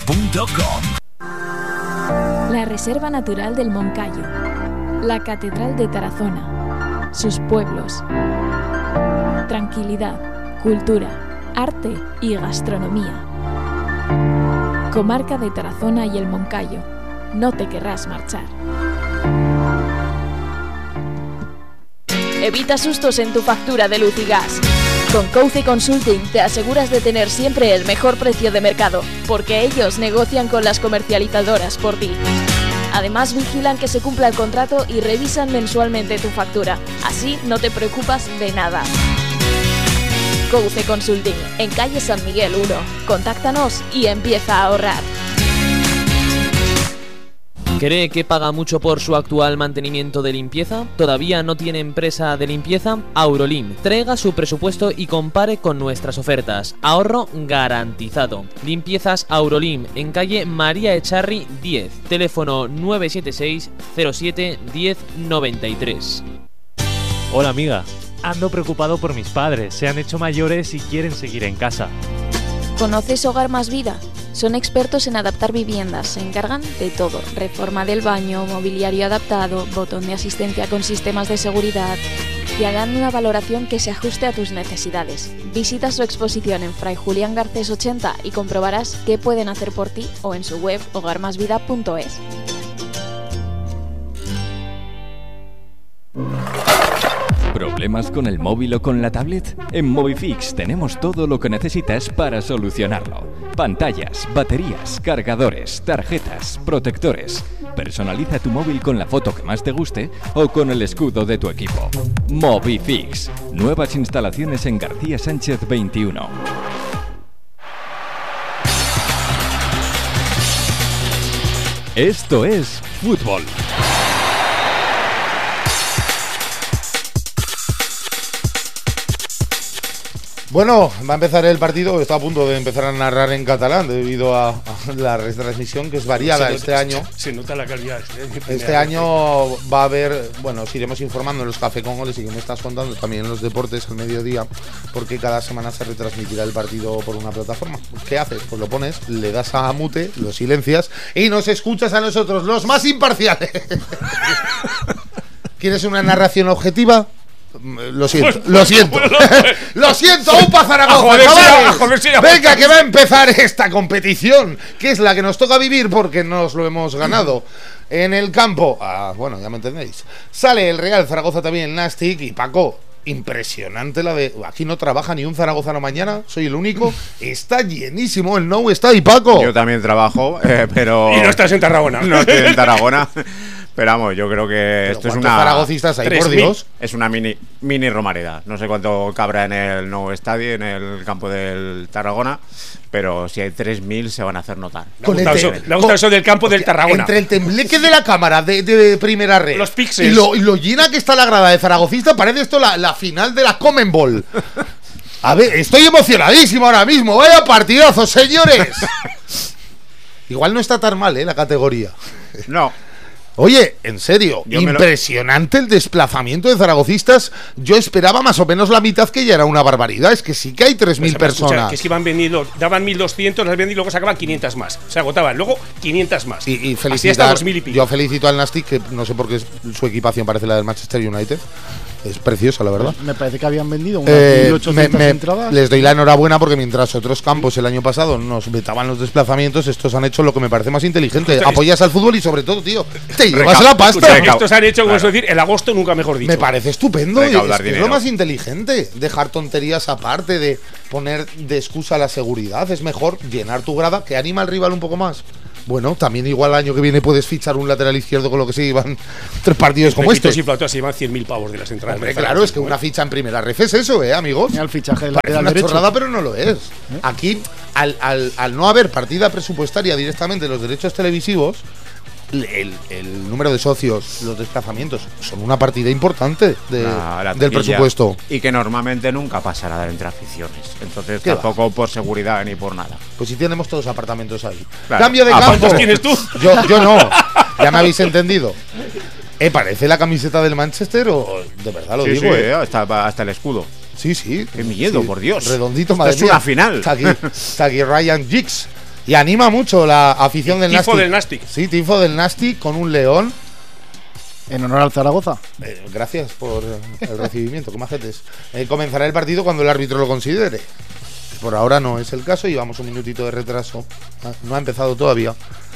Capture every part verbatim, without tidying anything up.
punto com. La Reserva Natural del Moncayo, la Catedral de Tarazona, sus pueblos. Tranquilidad, cultura, arte y gastronomía. Comarca de Tarazona y el Moncayo. No te querrás marchar. Evita sustos en tu factura de luz y gas. Con Couce Consulting te aseguras de tener siempre el mejor precio de mercado, porque ellos negocian con las comercializadoras por ti. Además vigilan que se cumpla el contrato y revisan mensualmente tu factura. Así no te preocupas de nada. Couce Consulting, en calle San Miguel uno. Contáctanos y empieza a ahorrar. ¿Cree que paga mucho por su actual mantenimiento de limpieza? ¿Todavía no tiene empresa de limpieza? Aurolim. Traiga su presupuesto y compare con nuestras ofertas. Ahorro garantizado. Limpiezas Aurolim, en calle María Echarri diez. Teléfono nueve siete seis cero siete uno cero nueve tres. Hola amiga, ando preocupado por mis padres. Se han hecho mayores y quieren seguir en casa. ¿Conoces Hogar Más Vida? Son expertos en adaptar viviendas, se encargan de todo: reforma del baño, mobiliario adaptado, botón de asistencia con sistemas de seguridad. Te harán una valoración que se ajuste a tus necesidades. Visita su exposición en Fray Julián Garcés ochenta y comprobarás qué pueden hacer por ti, o en su web hogar más vida punto es. ¿Problemas con el móvil o con la tablet? En Movifix tenemos todo lo que necesitas para solucionarlo. Pantallas, baterías, cargadores, tarjetas, protectores. Personaliza tu móvil con la foto que más te guste o con el escudo de tu equipo. Movifix. Nuevas instalaciones en García Sánchez veintiuno. Esto es fútbol. Bueno, va a empezar el partido, está a punto de empezar a narrar en catalán debido a, a la retransmisión, que es variada. Este año. Se nota la calidad. Este, este año va a haber, bueno, os iremos informando en los Café con Goles y que me estás contando también en los deportes al mediodía, porque cada semana se retransmitirá el partido por una plataforma. ¿Qué haces? Pues lo pones, le das a mute, lo silencias y nos escuchas a nosotros, los más imparciales. ¿Quieres una narración objetiva? Lo siento, lo siento. Lo siento, UPA Zaragoza, chavales. Venga, que va a empezar esta competición, que es la que nos toca vivir porque nos lo hemos ganado. En el campo, ah, bueno, ya me entendéis. Sale el Real Zaragoza también, Nastic y Paco. Impresionante la de... Aquí no trabaja ni un zaragozano mañana, soy el único. Está llenísimo el No está y Paco. Yo también trabajo, eh, pero... Y no estás en Tarragona. No estoy en Tarragona. Pero vamos, yo creo que ¿Pero esto es cuántos una... zaragocistas hay, por Dios? Es una mini mini Romareda. No sé cuánto cabrá en el nuevo estadio, en el campo del Tarragona, pero si hay tres mil se van a hacer notar. Me ha gustado, eso, me ha gustado eso del campo del Tarragona. Entre el tembleque de la cámara de, de primera red, los píxeles, y lo, y lo llena que está la grada de zaragocista, parece esto la, la final de la Comenbol. A ver, estoy emocionadísimo ahora mismo. Vaya partidazo, señores. Igual no está tan mal, ¿eh? La categoría. No. Oye, en serio, Yo impresionante lo... el desplazamiento de zaragocistas. Yo esperaba más o menos la mitad, que ya era una barbaridad. Es que sí que hay tres mil pues personas. Escucha, que es que iban vendiendo, daban mil doscientos, las vendían y luego sacaban quinientas más. Se agotaban, luego quinientas más. Y, y felicitar, dos mil y pico. Yo felicito al Nastic, que no sé por qué su equipación parece la del Manchester United. Es preciosa, la verdad. Me parece que habían vendido unas eh, mil ochocientas me, me, entradas. Les doy la enhorabuena porque mientras otros campos el año pasado nos vetaban los desplazamientos, estos han hecho lo que me parece más inteligente. Escucha, Apoyas al fútbol y sobre todo, tío, te llevas la pasta. Escucha, estos han hecho, como claro. decir, el agosto nunca mejor dicho. Me parece estupendo. Es, es lo más inteligente. Dejar tonterías aparte, de poner de excusa la seguridad. Es mejor llenar tu grada, que anima al rival un poco más. Bueno, también igual el año que viene puedes fichar un lateral izquierdo con lo que se llevan tres partidos como este. Y flautas se llevan cien mil pavos de las entradas. Hombre, claro, es que una ficha en primera ref es eso, ¿eh, amigos? El fichaje del lateral derecho. Parece una chorrada, pero no lo es. ¿Eh? Aquí, al, al, al no haber partida presupuestaria directamente de los derechos televisivos, el, el número de socios, los desplazamientos, son una partida importante de, la, del presupuesto. Y que normalmente nunca pasará entre aficiones. Entonces tampoco va? por seguridad ni por nada. Pues si tenemos todos apartamentos ahí. Claro. Cambio de ¿A campo. ¿Cuántos tienes tú? Yo, yo no. Ya me habéis entendido. ¿Eh, parece la camiseta del Manchester o de verdad lo sí, digo? Sí, eh? hasta, hasta el escudo. Sí, sí. Qué miedo, sí. por Dios. Redondito, madre es una final. Está aquí, está aquí Ryan Giggs. Y anima mucho la afición del Nastic. Tifo del Nastic. Sí, tifo del Nastic con un león. En honor al Zaragoza. Eh, gracias por el recibimiento, qué majetes. Eh, comenzará el partido cuando el árbitro lo considere. Por ahora no es el caso, llevamos un minutito de retraso. No ha empezado todavía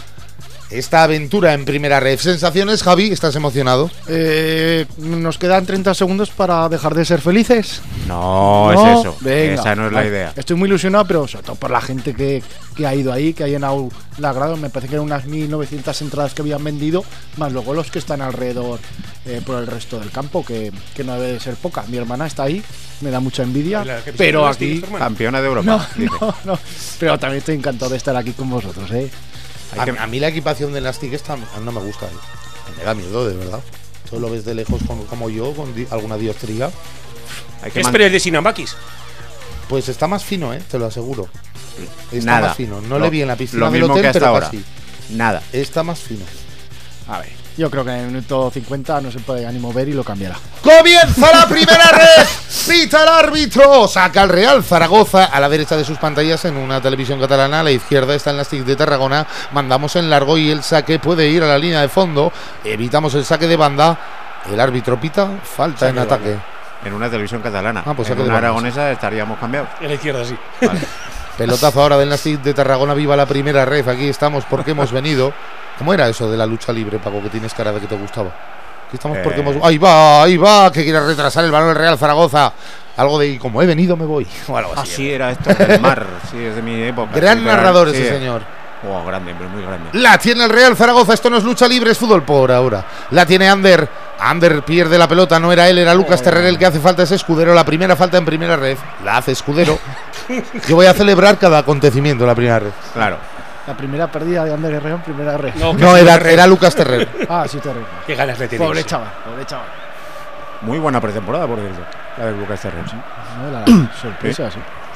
esta aventura en primera red. Sensaciones, Javi, ¿estás emocionado? Eh, nos quedan treinta segundos para dejar de ser felices. No, No, es eso. venga. Esa no es la idea. Estoy muy ilusionado, pero sobre todo por la gente que, que ha ido ahí, que ha llenado la grada. Me parece que eran unas mil novecientas entradas que habían vendido, más luego los que están alrededor eh, por el resto del campo, que, que no debe de ser poca. Mi hermana está ahí, me da mucha envidia, La que pero pisó aquí... el Nastic, Campeona de Europa. No, dice. no, no. Pero también estoy encantado de estar aquí con vosotros, ¿eh? A, a mí la equipación del Nastic esta no me gusta. ¿eh? Me da miedo, de verdad. Tú lo ves de lejos como, como yo, con di alguna diostría. Hay ¿Qué que man- esperes de Sinambakis? Pues está más fino, ¿eh? Te lo aseguro. Está Nada. más fino. No Lo- le vi en la piscina lo del mismo hotel, que hasta pero ahora. casi. Nada. Está más fino. A ver, yo creo que en el minuto cincuenta no se puede ni mover y lo cambiará. ¡Comienza la primera red! ¡Pita el árbitro! Saca el Real Zaragoza a la derecha de sus pantallas en una televisión catalana. A la izquierda está el Nastic de Tarragona. Mandamos en largo y el saque puede ir a la línea de fondo. Evitamos el saque de banda. El árbitro pita. Falta Saque en de ataque. En una televisión catalana. Ah, pues en saque de una banda. aragonesa estaríamos cambiados. En la izquierda, sí. Vale. Pelotazo ahora del Nastic de Tarragona. Viva la primera red. Aquí estamos porque hemos venido. ¿Cómo era eso de la lucha libre, Paco? Que tienes cara de que te gustaba. Aquí estamos Eh. porque hemos. ¡Ahí va! ¡Ahí va! Que quiere retrasar el balón del Real Zaragoza. Algo de como he venido, me voy. O algo así. Así era esto del mar. Sí, es de mi época. Gran Sí, narrador sí. ese señor. Oh, grande, pero muy grande. La tiene el Real Zaragoza. Esto no es lucha libre, es fútbol por ahora. La tiene Ander. Ander pierde la pelota. No era él, era Lucas Terrer el que hace falta. Es Escudero. La primera falta en primera red. La hace Escudero. Yo voy a celebrar cada acontecimiento en la primera red. Claro. La primera pérdida de Ander Herrera en primera red. No, No, era, era Lucas Terrer. Ah, sí, terrible. Qué ganas le tenéis. Pobre chaval, pobre chaval. Muy buena pretemporada, por cierto. La de Lucas Terrer. No, la sorpresa, sí.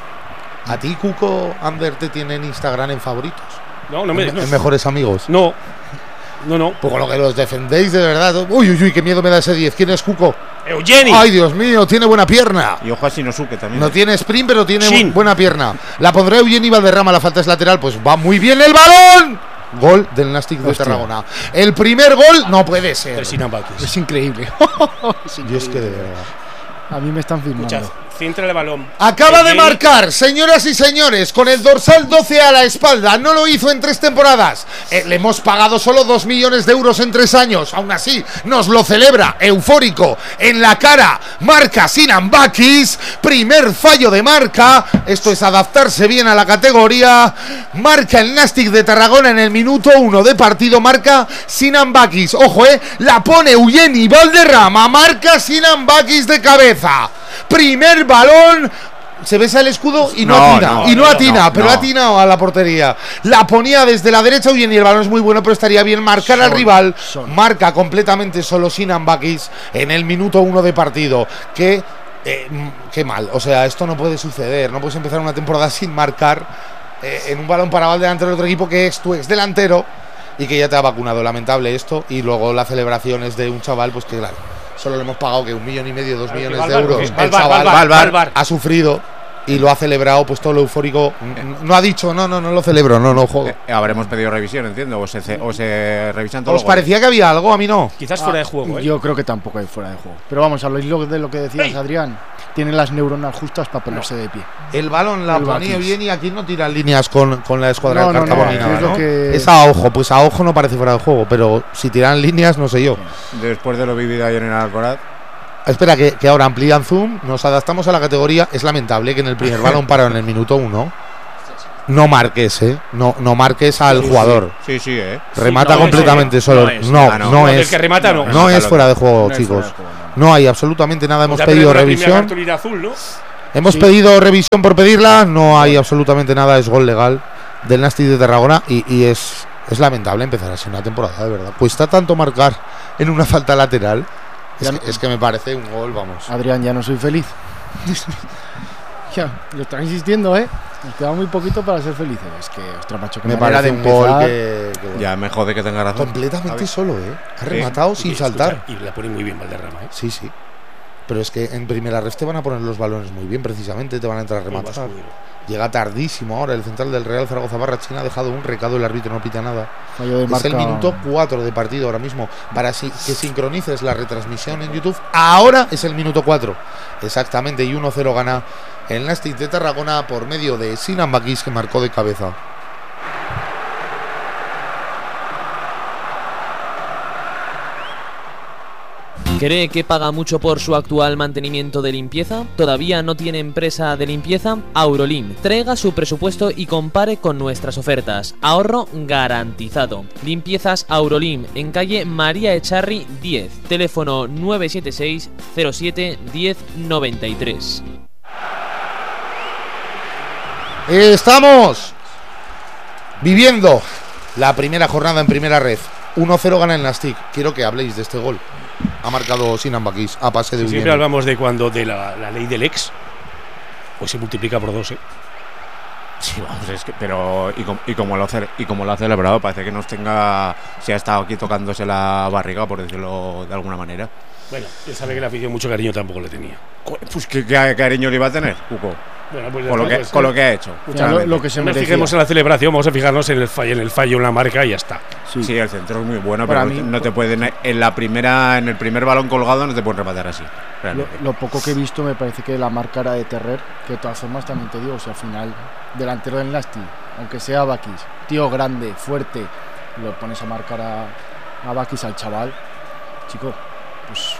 ¿A ti, Cuco, Ander te tiene en Instagram en favoritos? No, no me. En No, mejores amigos. no. No, no. Pues con lo que los defendéis de verdad. Uy, uy, uy, qué miedo me da ese diez. ¿Quién es Cuco? Eugeni. Ay, Dios mío, tiene buena pierna. Y ojo a Shinosuke también. No tiene sprint, pero tiene Shin. bu- buena pierna. La pondrá Eugeni Valderrama, la falta es lateral, pues va muy bien el balón. Gol del Nastic de Hostia. Tarragona. El primer gol no puede ser. De Sinambakis. Es increíble. Es Yo es que de verdad. A mí me están Escuchad, filmando. centra el balón. Acaba de Eugeni. marcar, señoras y señores, con el dorsal doce a la espalda. No lo hizo en tres temporadas. Eh, le hemos pagado solo dos millones de euros en tres años. Aún así, nos lo celebra, eufórico. En la cara, marca Sinambakis. Primer fallo de marca. Esto es adaptarse bien a la categoría. Marca el Nastic de Tarragona en el minuto uno de partido. Marca Sinambakis. Ojo, eh. La pone Eugeni Valderrama. Marca Sinambakis de cabeza. Primer balón. Se besa el escudo y no, No, atina. no, y no, no, atina, no, pero no. ha atinado a la portería. La ponía desde la derecha Eugeni. El balón es muy bueno, pero estaría bien marcar al Son, rival. son. Marca completamente solo Sinambakis en el minuto uno de partido. Que. Eh, mm, qué mal. O sea, esto no puede suceder. No puedes empezar una temporada sin marcar eh, en un balón parado delante del otro equipo que es tu ex delantero y que ya te ha vacunado. Lamentable esto. Y luego la celebración es de un chaval, pues que claro, solo le hemos pagado que un millón y medio, dos millones Va al de bar, euros. va al El bar, va al chaval bar, va al bar. ha sufrido y lo ha celebrado, pues todo lo eufórico. N- No ha dicho, no, no, no lo celebro, no, no juego. Eh, habremos pedido revisión, entiendo. O se, ce- o se revisan todos ¿Os los goles. parecía que había algo? A mí no. Quizás fuera de juego, ¿eh? Yo creo que tampoco hay fuera de juego. Pero vamos, a lo hilo de lo que decías, ¡Ey! Adrián. Tiene las neuronas justas para ponerse de pie. El balón la El ponía Bakis. bien y aquí no tiran líneas con, con la escuadra No, del no, no, Cartabón ni es nada, lo ¿no? que- Es a ojo, pues a ojo no parece fuera de juego, pero si tiran líneas, no sé yo. Después de lo vivido ayer en el Alcoraz. Espera, que, que ahora amplían zoom, nos adaptamos a la categoría. Es lamentable que en el primer balón parado en el minuto uno no marques, ¿eh? No, no marques al jugador. Sí, sí, eh. Remata no, completamente no, solo. no es. No, Ah, no. no, No, el es. que remata no. No Remata es lo fuera que- de juego, No es chicos. fuera de juego, No hay absolutamente nada. Hemos Ya pedido perdió la primera revisión. cartulina azul, ¿no? Hemos Sí. pedido revisión por pedirla. No hay absolutamente nada. Es gol legal del Nastic de Tarragona. Y, y es, es lamentable empezar así una temporada, de verdad. Cuesta tanto marcar en una falta lateral. Es Ya que, no- es que me parece un gol, vamos. Adrián, ya no soy feliz. Ya, lo están insistiendo, ¿eh? Nos queda muy poquito para ser felices. Es que, ostras, macho, qué Me manera parece de un gol empezar. que, que bueno. Ya me jode que tenga razón. completamente Javi. solo, ¿eh? Ha Sí. rematado sin Y, saltar. escucha, y la pone muy bien Valderrama, ¿eh? Sí, sí. Pero es que en primera ref te van a poner los balones muy bien, precisamente, te van a entrar a rematar. Llega tardísimo ahora el central del Real Zaragoza Barrachina, ha dejado un recado, el árbitro no pita nada. De es marca... el minuto cuatro de partido ahora mismo. Para si, que sincronices la retransmisión en YouTube, ahora es el minuto cuatro. Exactamente, y uno cero gana el Nastic de Tarragona por medio de Sinan Bakis, que marcó de cabeza. ¿Cree que paga mucho por su actual mantenimiento de limpieza? ¿Todavía no tiene empresa de limpieza? Aurolim. Traiga su presupuesto y compare con nuestras ofertas. Ahorro garantizado. Limpiezas Aurolim en calle María Echarri diez. Teléfono nueve siete seis cero siete diez noventa y tres. Estamos viviendo la primera jornada en primera red. uno cero gana el Nastic. Quiero que habléis de este gol. Ha marcado Sinan Bakis a pase de sí, un siempre hablamos de cuando de la, la ley del ex, pues se multiplica por dos, ¿eh? Sí, vamos, es que, pero y, com, y como lo hace, y como lo ha celebrado, parece que nos tenga, se ha estado aquí tocándose la barriga, por decirlo de alguna manera. Bueno, él sabe que la afición mucho cariño tampoco le tenía. Pues qué, qué cariño le iba a tener, Cuco. Bueno, pues con, lo que, pues, con lo que ha hecho. Ya, lo, lo que se no nos merecía. fijemos en la celebración, vamos a fijarnos en el fallo, en el fallo, en la marca y ya está. Sí, sí, el centro es muy bueno, Para pero mí, no te pueden en la primera, en el primer balón colgado no te pueden rematar así. Lo, lo poco que he visto me parece que la marca era de Terrer, que de todas formas también te digo, o sea, al final delantero del Nastic, aunque sea Bakis, tío grande, fuerte, lo pones a marcar a, a Bakis, al chaval, chico, pues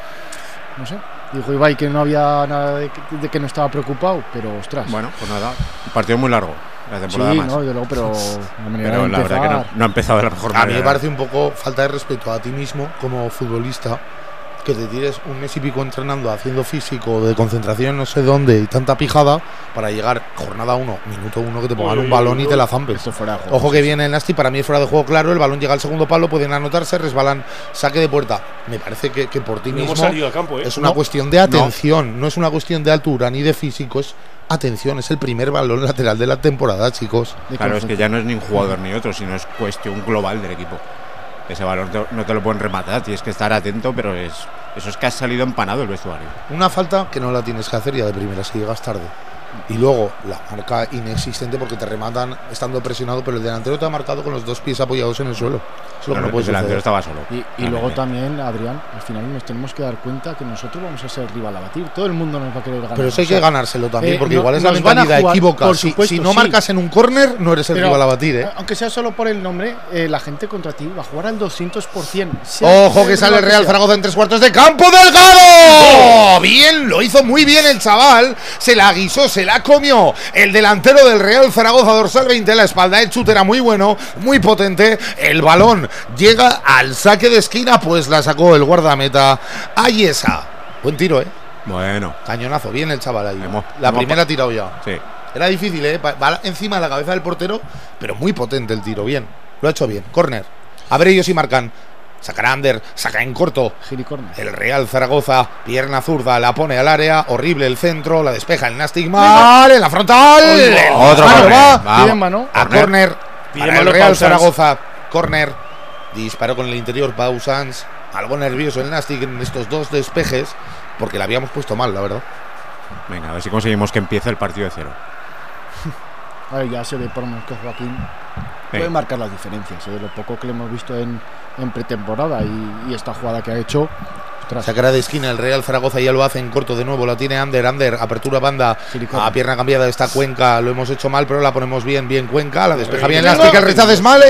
no sé. Dijo Ibai que no había nada de que, de que no estaba preocupado, pero ostras. Bueno, pues nada, un partido muy largo. La temporada sí, más. no, desde luego, pero la manera pero de la verdad que no, no ha empezado de la mejor manera. A mí me parece un poco falta de respeto a ti mismo como futbolista, que te tires un mes y pico entrenando, haciendo físico, de concentración no sé dónde y tanta pijada para llegar jornada uno, minuto uno, que te pongan un balón y te la zampes. Ojo que viene el Nastic, para mí es fuera de juego claro, el balón llega al segundo palo, pueden anotarse, resbalan, saque de puerta. Me parece que, que por ti no mismo hemos salido al campo, ¿eh? es una no, cuestión de atención, no. no es una cuestión de altura ni de físico, es atención, es el primer balón lateral de la temporada, chicos. Claro, es que ya no es ni un jugador ni otro, sino es cuestión global del equipo. Ese balón te, no te lo pueden rematar, tienes que estar atento, pero es eso es que has salido empanado el vestuario. Una falta que no la tienes que hacer ya de primera si llegas tarde. Y luego la marca inexistente porque te rematan estando presionado, pero el delantero te ha marcado con los dos pies apoyados en el suelo. Es lo que no puede el delantero estaba solo. Y, y luego también, Adrián, al final nos tenemos que dar cuenta que nosotros vamos a ser rival a batir. Todo el mundo nos va a querer ganar. Pero eso hay o sea, que ganárselo también, eh, porque no, igual es la mentalidad equivocada. Si, si no sí. marcas en un córner, no eres el pero, rival a batir, ¿eh? Aunque sea solo por el nombre, eh, la gente contra ti va a jugar al doscientos por ciento. Ojo que sale el Real Zaragoza en tres cuartos de campo. ¡Delgado! Bien, lo hizo muy bien el chaval. Se la guisó, se la comió. El delantero del Real Zaragoza, dorsal veinte en la espalda. El chute era muy bueno, muy potente. El balón llega al saque de esquina, pues la sacó el guardameta Ayesa. Buen tiro, ¿eh? Bueno. Cañonazo, bien el chaval ahí. Hemos, la hemos primera ha tirado ya. Sí. Era difícil, ¿eh? Va encima de la cabeza del portero, pero muy potente el tiro. Bien, lo ha hecho bien. Córner. A ver ellos si marcan. Sacará Ander, saca en corto. El Real Zaragoza, pierna zurda, la pone al área. Horrible el centro, la despeja el Nastic mal. En la frontal. Oigo, otro mano, corner. va. Vamos. Piden mano. A córner. Para el Real Pausans. Zaragoza. Córner. Disparó con el interior Pausans. Algo nervioso el Nastic en estos dos despejes, porque la habíamos puesto mal, la verdad. Venga, a ver si conseguimos que empiece el partido de cero. A ver, ya se ve por menos que Joaquín puede marcar las diferencias, ¿eh? Lo poco que le hemos visto en, en pretemporada y, y esta jugada que ha hecho. Ostras. Sacará de esquina el Real Zaragoza, ya lo hace en corto de nuevo, la tiene Ander, Ander, apertura banda, a pierna cambiada esta Cuenca, lo hemos hecho mal, pero la ponemos bien, bien Cuenca, la despeja bien Nastic, el rechace es malo.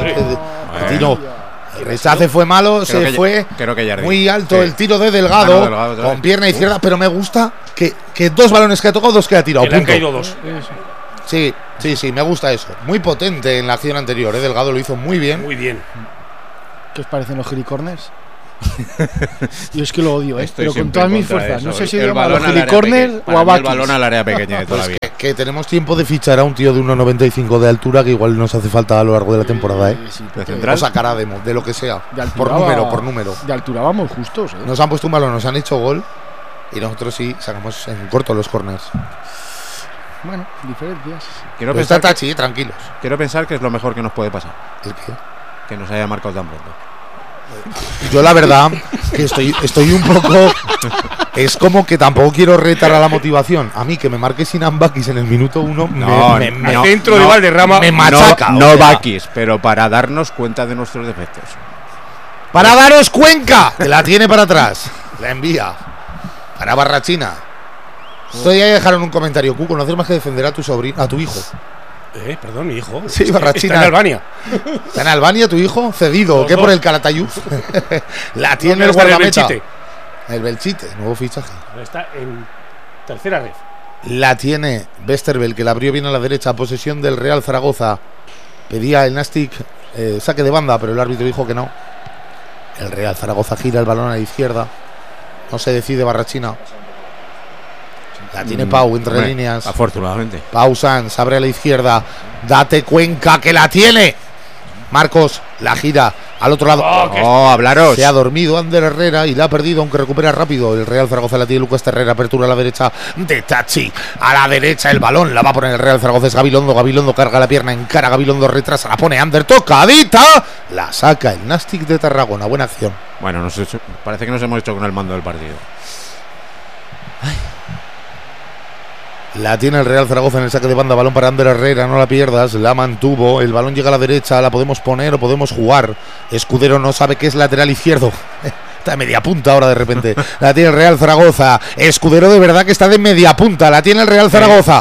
El rechace fue malo, creo se que, fue creo que muy alto, sí. El tiro de Delgado, ah, no, Delgado con pierna izquierda, pero me gusta que, que dos balones que ha tocado, dos que ha tirado. Que le han caído dos. Sí, sí, sí, me gusta eso. Muy potente en la acción anterior, ¿eh? Delgado lo hizo muy bien. Muy bien. ¿Qué os parecen los gilicorners? Yo es que lo odio, ¿eh? Estoy pero con todas mis fuerzas. No sé si llamo a los gilicorners o a Bakis. El balón al área pequeña de toda la vida. Que, que tenemos tiempo de fichar a un tío de uno noventa y cinco de altura que igual nos hace falta a lo largo de la temporada, ¿eh? Sí, ¿De central? O sacará de, de lo que sea. De altura por va, número, por número. De altura vamos justos, ¿eh? Nos han puesto un balón, nos han hecho gol y nosotros sí sacamos en corto los corners. Bueno, diferencias. Quiero Pero pensar está que, tachi, tranquilos. Quiero pensar que es lo mejor que nos puede pasar. ¿El qué? Que nos haya marcado tan pronto. Yo la verdad que estoy, estoy un poco Es como que tampoco quiero retar a la motivación. A mí que me marque Sinan Bakis en el minuto uno no, me, me, no, me centro no, de Valderrama me machaca. No, no o sea, Bakis, pero para darnos cuenta de nuestros defectos. Para daros Cuenca, que la tiene para atrás. La envía. Para Barrachina. Estoy ahí, dejaron un comentario. Cuco, no haces más que defender a tu sobrino, a tu hijo. Eh, perdón, mi hijo. Sí, Barrachina. Está en Albania. ¿Está en Albania tu hijo? ¿Cedido o qué por el Calatayud? La tiene No, el está en el guardameta. Belchite. El Belchite, nuevo fichaje. Está en tercera red. La tiene Westerveld, que la abrió bien a la derecha. Posesión del Real Zaragoza. Pedía el Nastic eh, saque de banda, pero el árbitro dijo que no. El Real Zaragoza gira el balón a la izquierda. No se decide Barrachina. La tiene Pau entre Hombre, líneas. Afortunadamente. Pau Sanz abre a la izquierda. Date Cuenca, que la tiene. Marcos la gira al otro lado. Oh, oh, hablaros. Se ha dormido Ander Herrera y la ha perdido, aunque recupera rápido. El Real Zaragoza la tiene Lucas Terrera. Apertura a la derecha de Tachi. A la derecha el balón. La va a poner el Real Zaragoza. Es Gabilondo. Gabilondo carga la pierna. Encara. Gabilondo retrasa. La pone Ander. Tocadita. La saca el Nastic de Tarragona. Buena acción. Bueno, nos hecho, parece que nos hemos hecho con el mando del partido. La tiene el Real Zaragoza en el saque de banda. Balón para Ander Herrera, no la pierdas. La mantuvo. El balón llega a la derecha. La podemos poner o podemos jugar. Escudero no sabe que es lateral izquierdo. Está de media punta ahora de repente. La tiene el Real Zaragoza. Escudero de verdad que está de media punta. La tiene el Real Zaragoza.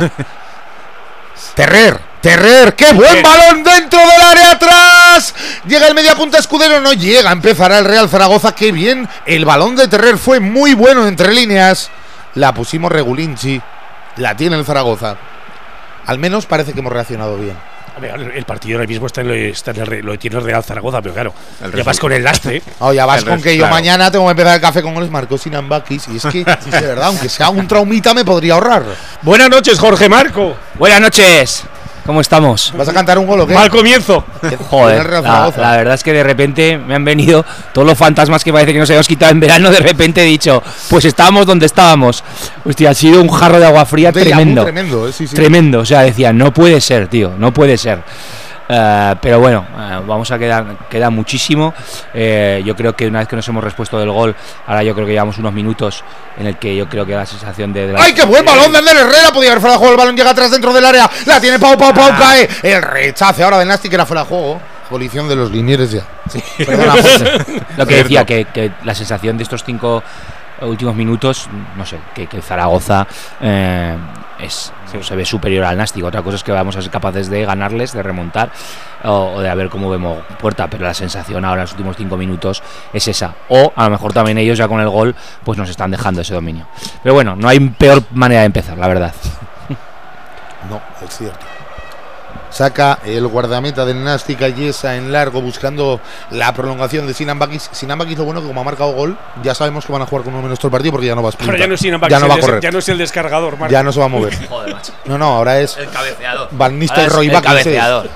Terrer. Terrer. ¡Qué buen balón dentro del área atrás! Llega el media punta. Escudero no llega. Empezará el Real Zaragoza. ¡Qué bien! El balón de Terrer fue muy bueno entre líneas. La pusimos Regulinchi. La tiene el Zaragoza. Al menos parece que hemos reaccionado bien. A ver, el partido ahora mismo está en lo, está en el, lo tiene el Real Zaragoza, pero claro, El ya vas con el lastre. Oh, ya vas El con res- que yo claro. mañana tengo que empezar el café con goles. Marcó Sinan Bakis. Y es que, sí, es verdad, aunque sea un traumita, me podría ahorrar. Buenas noches, Jorge Marco. Buenas noches. ¿Cómo estamos? ¿Vas a cantar un gol o qué? Mal comienzo. Tiene el Joder, Real la, Zaragoza. la verdad es que de repente me han venido todos los fantasmas que parece que nos habíamos quitado en verano. De repente he dicho, pues estábamos donde estábamos. Hostia, ha sido un jarro de agua fría Un déjà vu tremendo. Tremendo, eh, sí, sí. Tremendo, o sea, decía, no puede ser, tío, no puede ser. Eh, pero bueno, eh, vamos a quedar, queda muchísimo. Eh, yo creo que una vez que nos hemos respuesto del gol, ahora yo creo que llevamos unos minutos en el que yo creo que la sensación de, de la- ¡Ay, qué buen balón de Ander Herrera! Podía haber fuera de juego. El balón llega atrás dentro del área. La tiene Pau, Pau, Pau. Cae. El rechace ahora del Nastic, que era fuera de juego. Colisión de los linieres ya. Perdona, José. Lo que decía, que, que la sensación de estos cinco últimos minutos, no sé, que, que el Zaragoza eh, es, se ve superior al Nastic. Otra cosa es que vamos a ser capaces de ganarles, de remontar o, o de a ver cómo vemos puerta, pero la sensación ahora en los últimos cinco minutos es esa. O a lo mejor también ellos ya con el gol pues nos están dejando ese dominio. Pero bueno, no hay peor manera de empezar, la verdad. No, es cierto. Saca el guardameta del Nastic a Yesa en largo buscando la prolongación de Sinan Bakis. Sinan Bakis, lo bueno que como ha marcado gol, ya sabemos que van a jugar con uno menos todo el partido porque ya no va a Ahora sprintar. ya no es Sinan Bakis, Ya no va a el des- correr. ya no es el descargador, Marco. Ya no se va a mover. Joder, macho. No, no, ahora es El cabeceador. Van Nistelrooy El Bakis. es. cabeceador.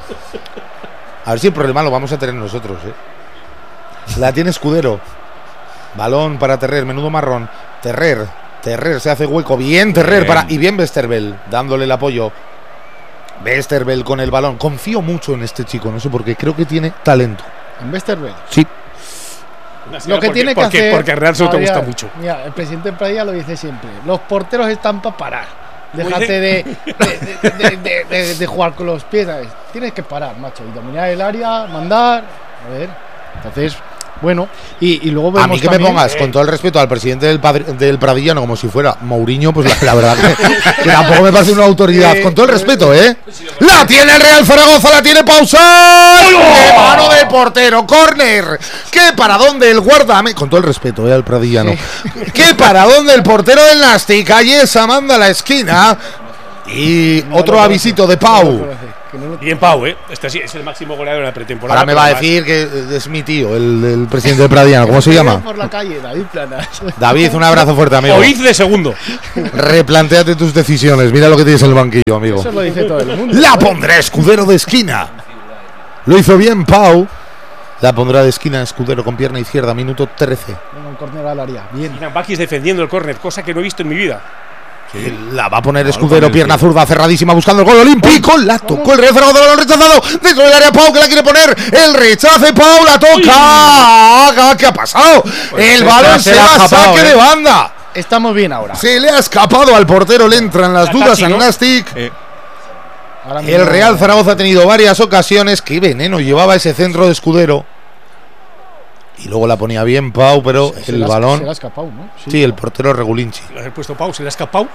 A ver si el problema lo vamos a tener nosotros, ¿eh? La tiene Escudero. Balón para Terrer, menudo marrón. Terrer, Terrer se hace hueco. Bien Terrer Bien. para y bien Westerveld, dándole el apoyo. Westerveld con el balón. Confío mucho en este chico, no sé por qué. Creo que tiene talento. En Westerveld. Sí. Así Lo era que porque- tiene que porque, hacer. Porque a Real solo te Adrián, gusta mucho. Mira, el presidente Pradilla lo dice siempre. Los porteros están para parar. Muy Déjate de, de, de, de- de- de jugar con los pies, ¿sabes? Tienes que parar, macho. Y dominar el área, mandar. A ver. Entonces, bueno. Y, y luego vemos A mí que me también- pongas, con todo el respeto al presidente del, padre- del Pradillano, como si fuera Mourinho, pues la, la verdad que, que tampoco me parece una autoridad. Eh, Con todo el eh, respeto, ¿eh? ¡La tiene el Real Zaragoza! ¡La tiene Pausa! ¡Qué mano del portero! ¡Córner! ¡Qué paradón del guardame! Con todo el respeto, ¿eh? Al Pradillano. ¡Qué paradón del portero del Nastic! Ayesa manda a la esquina. Y No otro lo avisito conoce, de no lo Pau. conoce, que no lo- Bien, Pau, ¿eh? Este sí es el máximo goleador de la pretemporada. Ahora me va a pero decir que es mi tío, el, el presidente del Pradillano. ¿Cómo se llama? Por la calle, David Planas. David, un abrazo fuerte, además- amigo. Oíd de segundo. Replantéate tus decisiones. Mira lo que tienes en el banquillo, amigo. Eso lo dice todo el mundo. La pondrá Escudero de esquina. Lo hizo bien Pau. La pondrá de esquina Escudero con pierna izquierda, minuto trece. Bueno, un córner al área. Bien. Sinan Bakis defendiendo el córner, cosa que no he visto en mi vida. La va a poner No, Escudero, con el pierna pie. zurda cerradísima buscando el gol olímpico. La tocó el Real Zaragoza, balón rechazado dentro del área. Pau que la quiere poner. El rechace, Pau la toca. ¿Qué ha pasado? El Pues balón esta se se la va ha a escapado, saque ¿eh? de banda. estamos bien ahora. Se le ha escapado al portero, le entran las dudas al Nastic. Eh. El Real Zaragoza ha tenido varias ocasiones. Qué veneno llevaba ese centro de Escudero. Y luego la ponía bien Pau, pero se, el se balón. Se le ha escapado, ¿no? Sí, sí, el portero Regulinchi. Lo he puesto Pau, se le ha escapado.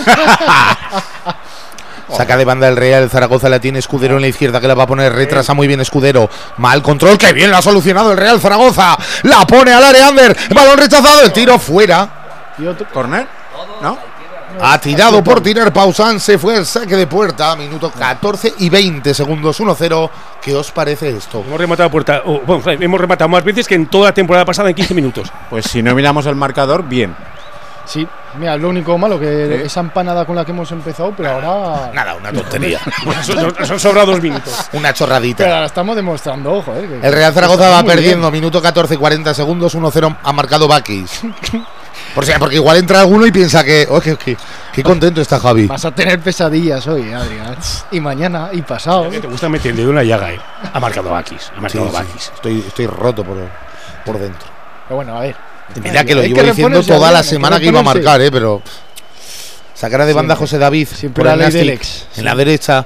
Saca de banda el Real Zaragoza, la tiene Escudero en la izquierda, que la va a poner, retrasa muy bien Escudero. Mal control, que bien lo ha solucionado el Real Zaragoza. La pone al área under, balón rechazado, el tiro fuera. ¿Corner? ¿No? Ha tirado por tirar Pausan, se fue el saque de puerta, minuto catorce y veinte segundos, uno cero. ¿Qué os parece esto? Hemos rematado puerta, oh, bueno, hemos rematado más veces que en toda la temporada pasada en quince minutos. Pues si no miramos el marcador, bien. Sí, mira, lo único malo que ¿Sí? esa empanada con la que hemos empezado, pero ahora. Nada, una tontería. Nos han sobrado dos minutos. Una chorradita. Pero ahora estamos demostrando, ojo, eh, que el Real Zaragoza va perdiendo, bien. Minuto catorce, cuarenta segundos, uno cero. Ha marcado Bakis. Por si, porque igual entra alguno y piensa que. Oh, que, que qué contento está Javi. Vas a tener pesadillas hoy, Adrián. Y mañana, y pasado. Te gusta meter el dedo en la llaga, eh. Ha marcado Bakis. Ha marcado sí, Bakis. Sí. Estoy, estoy roto por, por dentro. Pero bueno, a ver. Mira que lo llevo diciendo toda la semana que iba a marcar, eh, pero. Sacará de banda José David. Siempre la ley del ex. En la derecha.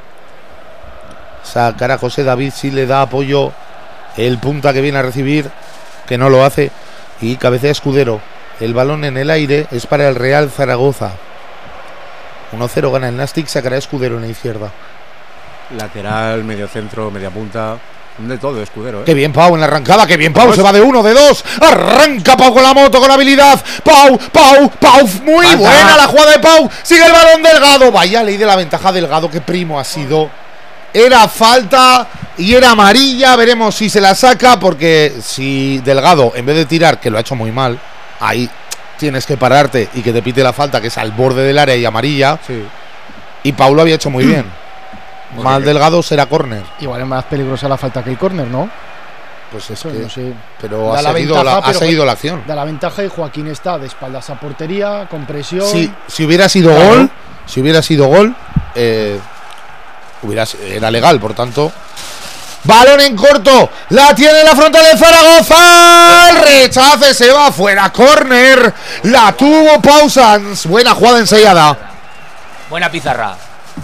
Sacará José David si le da apoyo. El punta que viene a recibir, que no lo hace. Y cabecea Escudero. El balón en el aire es para el Real Zaragoza. uno cero gana el Nastic, sacará Escudero en la izquierda. Lateral, medio centro, media punta. De todo, Escudero, ¿eh? Qué bien Pau en la arrancada, qué bien Pau, se va de uno, de dos. Arranca Pau con la moto, con habilidad. Pau, Pau, Pau, muy Falta. Buena la jugada de Pau. Sigue el balón Delgado. Vaya ley de la ventaja Delgado, qué primo ha sido. Era falta y era amarilla. Veremos si se la saca, porque si Delgado, en vez de tirar, que lo ha hecho muy mal, ahí tienes que pararte y que te pite la falta, que es al borde del área y amarilla. Sí. Y Pau lo había hecho muy bien. Mal Delgado será córner. Igual es más peligrosa la falta que el córner, ¿no? Pues es Eso, que, no sé. Pero da ha la seguido, ventaja, la, ha pero seguido la acción. Da la ventaja y Joaquín está de espaldas a portería, con presión. Sí, si hubiera sido claro. gol, si hubiera sido gol, eh, hubiera, era legal, por tanto. Balón en corto, la tiene la frontal de Zaragoza, el rechace se va fuera, córner, la tuvo Pausans, buena jugada ensayada. Buena pizarra.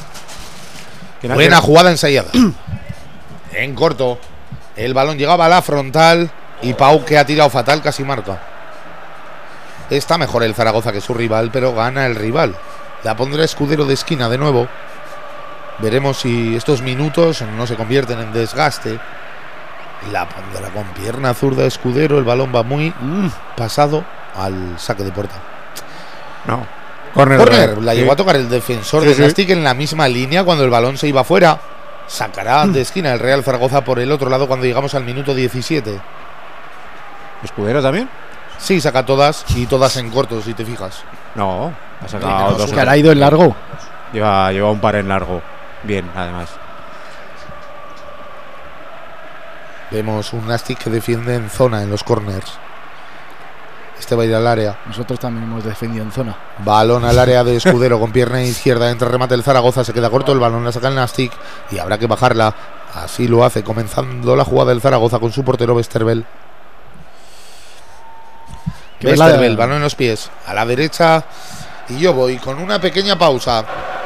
Buena jugada ensayada. En corto, el balón llegaba a la frontal y Pau, que ha tirado fatal, casi marca. Está mejor el Zaragoza que su rival, pero gana el rival. La pondrá Escudero de esquina de nuevo. Veremos si estos minutos no se convierten en desgaste. La pondrá con pierna zurda Escudero. El balón va muy mm, pasado al saque de puerta. No. Corner. Corner. La llegó sí. a tocar el defensor sí, de Nastic sí. en la misma línea cuando el balón se iba fuera. Sacará mm. de esquina el Real Zaragoza por el otro lado cuando llegamos al minuto diecisiete. ¿Escudero también? Sí, saca todas y todas en corto, si te fijas. No, ha sacado no, dos. Que ha ido en largo. Lleva, lleva un par en largo. Bien, además. Vemos un Nastic que defiende en zona en los corners. Este va a ir al área. Nosotros también hemos defendido en zona. Balón al área de Escudero con pierna izquierda. Entra remate el Zaragoza, se queda corto. El balón la saca el Nastic y habrá que bajarla. Así lo hace, comenzando la jugada del Zaragoza con su portero Westerveld. Westerveld, balón en los pies. A la derecha. Y yo voy con una pequeña pausa.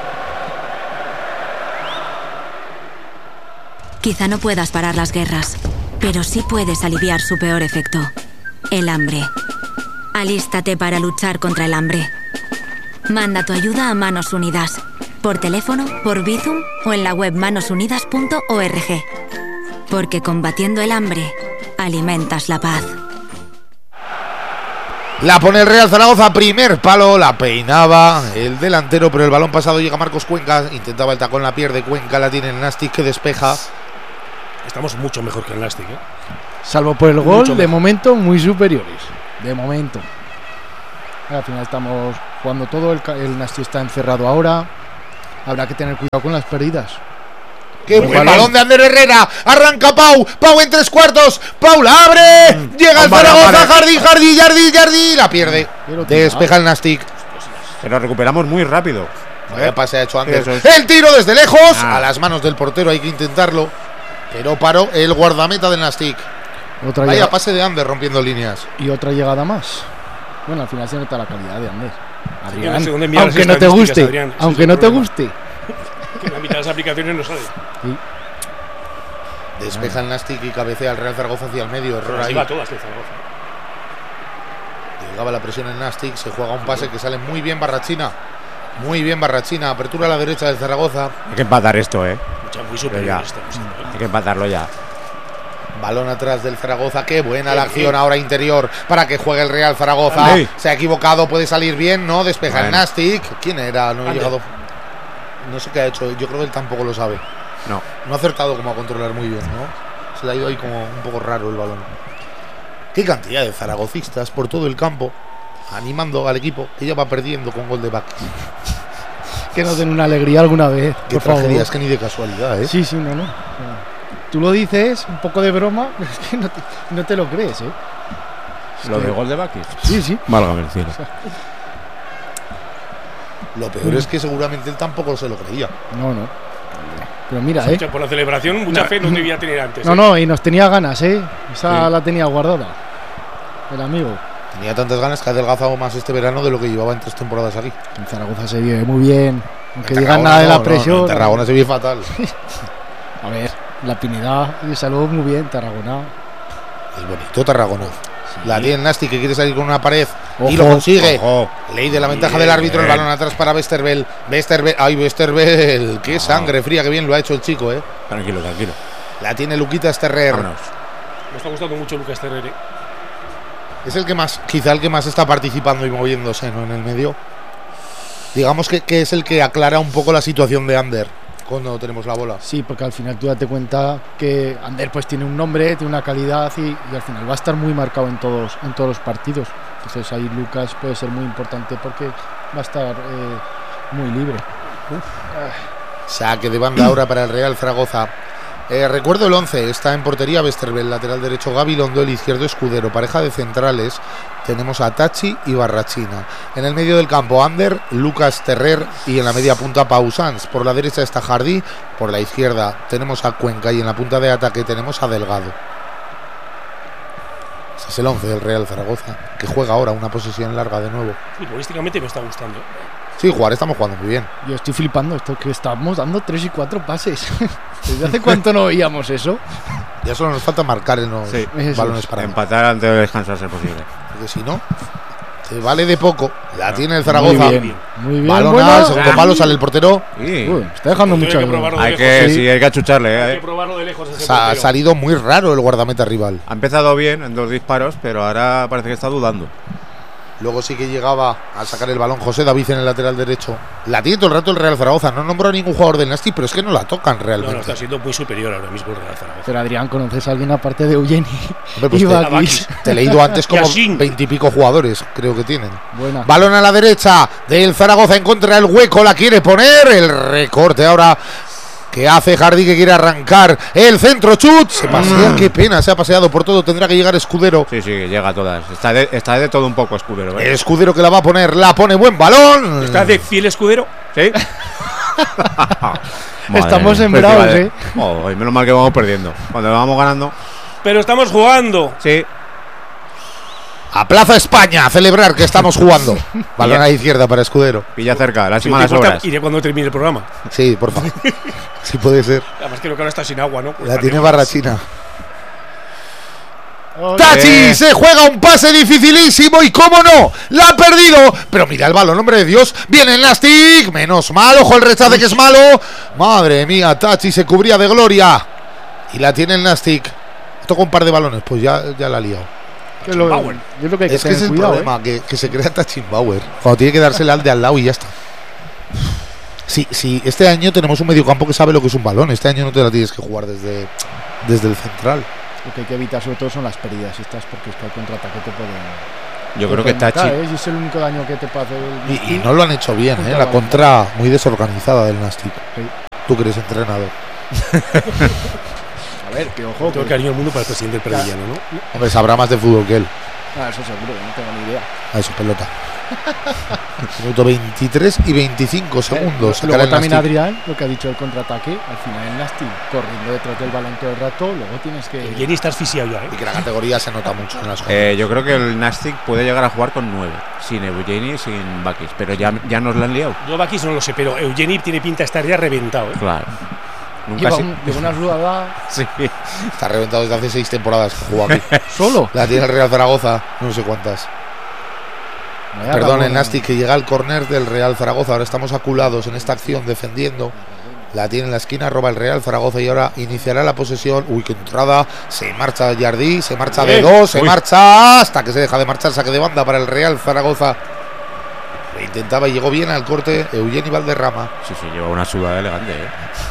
Quizá no puedas parar las guerras, pero sí puedes aliviar su peor efecto, el hambre. Alístate para luchar contra el hambre. Manda tu ayuda a Manos Unidas, por teléfono, por Bizum o en la web manos unidas punto org. Porque combatiendo el hambre, alimentas la paz. La pone el Real Zaragoza, primer palo, la peinaba el delantero, pero el balón pasado llega Marcos Cuenca, intentaba el tacón, la pierde Cuenca, la tiene el Nastic que despeja. Estamos mucho mejor que el Nastic, ¿eh? Salvo por el gol, mucho de mejor. Momento muy superiores. De momento. Al final estamos jugando todo, el, el Nastic está encerrado ahora. Habrá que tener cuidado con las pérdidas. ¡Qué buen balón. balón de Ander Herrera! Arranca Pau, Pau en tres cuartos, Pau la abre, mm. llega el Zaragoza, Jardí, Jardí, Jardí, Jardí, la pierde. Despeja el Nastic. Pero recuperamos muy rápido. Vaya pase ha hecho Ander. Es. El tiro desde lejos, ah. a las manos del portero, hay que intentarlo. Pero paró el guardameta del Nastic. Otra Vaya llegada. Pase de Ander rompiendo líneas. Y otra llegada más. Bueno, al final se nota la calidad de Ander. Adrián, no sé Adrián, aunque no te guste, Adrián, aunque no te guste. Que la mitad de las aplicaciones no sale. Sí. Despeja el Nastic y cabecea el Real Zaragoza hacia el medio. Error Las ahí. iba todas de Zaragoza. Llegaba la presión en Nastic. Se juega un pase que sale muy bien Barrachina. Muy bien Barrachina. Apertura a la derecha del Zaragoza. Hay que empatar esto, ¿eh? Mucha, muy superior ya. esta, pues, ¿eh? Hay que empatarlo ya. Balón atrás del Zaragoza. Qué buena la acción ahora interior para que juegue el Real Zaragoza. Vale. Se ha equivocado. Puede salir bien. No, despeja Bueno. el Nastic. ¿Quién era? No he Ander. llegado. No sé qué ha hecho. Yo creo que él tampoco lo sabe. No. No ha acertado como a controlar muy bien, ¿no? Se le ha ido ahí como un poco raro el balón. Qué cantidad de zaragocistas por todo el campo animando al equipo que ya va perdiendo con gol de Bakis. Que nos den una alegría alguna vez. Qué por favor. tragedia, es que ni de casualidad, ¿eh? Sí, sí, no, no. Tú lo dices un poco de broma, pero es que no te, no te lo crees, ¿eh? Es ¿Lo que- de gol de Bakis? Sí, sí. Válgame el cielo. Lo peor es que seguramente él tampoco se lo creía. No, no. Pero mira, O ¿eh? sea, por la celebración, mucha No. fe no debía tener antes. No, ¿eh? no, y nos tenía ganas, ¿eh? Esa Sí. la tenía guardada. El amigo. Tenía tantas ganas que ha adelgazado más este verano de lo que llevaba en tres temporadas aquí. En Zaragoza se vive muy bien. Aunque En digan Tarragona nada de no, la no, presión. no, en Tarragona se vive fatal. A ver, la Pinedad y salud muy bien, Tarragona. Es bonito Tarragona. La tiene el Nastic que quiere salir con una pared y Ojo, lo consigue. Ojo. Ley de la ventaja Bien, del árbitro, el bien. balón atrás para Westerveld. Westerveld, ay Westerveld, qué No. sangre fría, que bien lo ha hecho el chico, ¿eh? Tranquilo, tranquilo. La tiene Luquita Sterrer. Vámonos. Me está gustando mucho Lucas Terrere. Es el que más, quizá el que más está participando y moviéndose, ¿no? En el medio. Digamos que, que es el que aclara un poco la situación de Ander cuando tenemos la bola. Sí, porque al final tú date cuenta que Ander pues tiene un nombre, tiene una calidad y, y al final va a estar muy marcado en todos, en todos los partidos. Entonces ahí Lucas puede ser muy importante porque va a estar eh, muy libre. Saque de banda ahora para el Real Zaragoza. Eh, recuerdo el once, está en portería Westerveld, lateral derecho Gaby Londo, el izquierdo Escudero, pareja de centrales tenemos a Tachi y Barrachina. En el medio del campo Ander, Lucas Terrer y en la media punta Pau Sanz. Por la derecha está Jardí, por la izquierda tenemos a Cuenca y en la punta de ataque tenemos a Delgado. Ese es el once del Real Zaragoza, que juega ahora una posesión larga de nuevo. Futbolísticamente me está gustando. Sí, jugar estamos jugando muy bien. Yo estoy flipando esto que estamos dando tres y cuatro pases. ¿Desde hace cuánto no veíamos eso? Ya solo nos falta marcar en los Sí. balones para Empatar antes de descanso a ser posible. porque si no, te vale de poco. La tiene el Zaragoza. Muy bien, muy bien. Balón bueno. al segundo palo, sale el portero. Sí. Uy, está dejando Hay mucho. que probarlo de Hay lejos. que, sí. sí, hay que achucharle. Hay eh. que probarlo de lejos. ese Sa- ha portero. salido muy raro el guardameta rival. Ha empezado bien en dos disparos, pero ahora parece que está dudando. Luego sí que llegaba a sacar el balón José David en el lateral derecho. La tiene todo el rato el Real Zaragoza. No nombró a ningún jugador del Nastic, pero es que no la tocan No, realmente. no, está siendo muy superior ahora mismo el Real Zaragoza. Pero Adrián, ¿conoces a alguien aparte de Eugeni? Hombre, pues y te- Bakis? Te he leído antes como Yassin. veintipico jugadores, creo que tienen. Buena. Balón a la derecha del Zaragoza, encuentra el hueco, la quiere poner. El recorte ahora que hace Jardí, que quiere arrancar el centro. Chut, se pasea, qué pena, se ha paseado por todo. Tendrá que llegar Escudero. Sí, sí, llega a todas. Está de, está de todo un poco Escudero. ¿eh? Escudero que la va a poner, la pone, buen balón. ¿Estás de fiel escudero? ¿Sí? Madre Estamos mía. sembrados, Pues, ¿eh? Oh, y menos mal que vamos perdiendo. Cuando vamos ganando, Pero estamos jugando. sí. A Plaza España a celebrar que estamos jugando. Balón a la izquierda para Escudero. Pilla cerca, Si lástima te las importa, obras. iré cuando termine el programa. Sí, por favor. Sí puede ser. Además creo que ahora está sin agua, ¿no? Pues La tiene haremos- Barrachina. Oye, Tachi se juega un pase dificilísimo y cómo no, la ha perdido. Pero mira el balón, hombre de Dios. Viene el Nastic, menos mal, ojo el rechace que es malo. Madre mía, Tachi se cubría de gloria. Y la tiene el Nastic. Toca un par de balones, pues ya, ya la ha liado. que lo- Bauer. yo creo que hay que Es que tener es el cuidado, problema, que, que se crea Tachi Bauer. Cuando tiene que dársela al de al lado y ya está. Sí, sí, este año tenemos un mediocampo que sabe lo que es un balón. Este año no te la tienes que jugar desde, desde el central. ¿eh? Lo que hay que evitar sobre todo son las pérdidas estas, porque es que al contraataque te pueden. Yo te creo que pueden matar, Tachi. ¿eh? Si es el único daño que te puede hacer el. Y, y no lo han hecho bien, ¿eh? La contra muy desorganizada del Nastic. Sí. Tú que eres entrenador. A ver, que ojo. Todo el que- cariño del mundo para el presidente del Prediano, ¿no? Hombre, sabrá más de fútbol que él. Ah, eso seguro, no tengo ni idea. A eso, pelota. Minuto veintitrés y veinticinco segundos. Eh, luego también Nastic. Adrián, lo que ha dicho el contraataque, al final el Nastic corriendo detrás del balón todo el rato, luego tienes que... Jenny está asfixiado ya, ¿eh? Y que la categoría se nota mucho en las cosas. Eh, yo creo que el Nastic puede llegar a jugar con nueve, sin Eugeni y sin Bakis, pero ya, ya nos lo han liado. Yo Bakis no lo sé, pero Eugeni tiene pinta de estar ya reventado, ¿eh? Claro. Nunca Lleva se... un, lleva una jugada. Sí. Está reventado desde hace seis temporadas que juega aquí. ¿Solo? La tiene el Real Zaragoza, no sé cuántas. Vaya Perdón, Ramón, el Nastic que llega al córner del Real Zaragoza. Ahora estamos aculados en esta acción defendiendo. La tiene en la esquina, roba el Real Zaragoza y ahora iniciará la posesión. Uy, qué entrada. Se marcha Jardí, se marcha de dos, se Uy. marcha hasta que se deja de marchar. Saque de banda para el Real Zaragoza. Le intentaba y llegó bien al corte Eugeni Valderrama. Sí, sí, lleva una sudada elegante, ¿eh?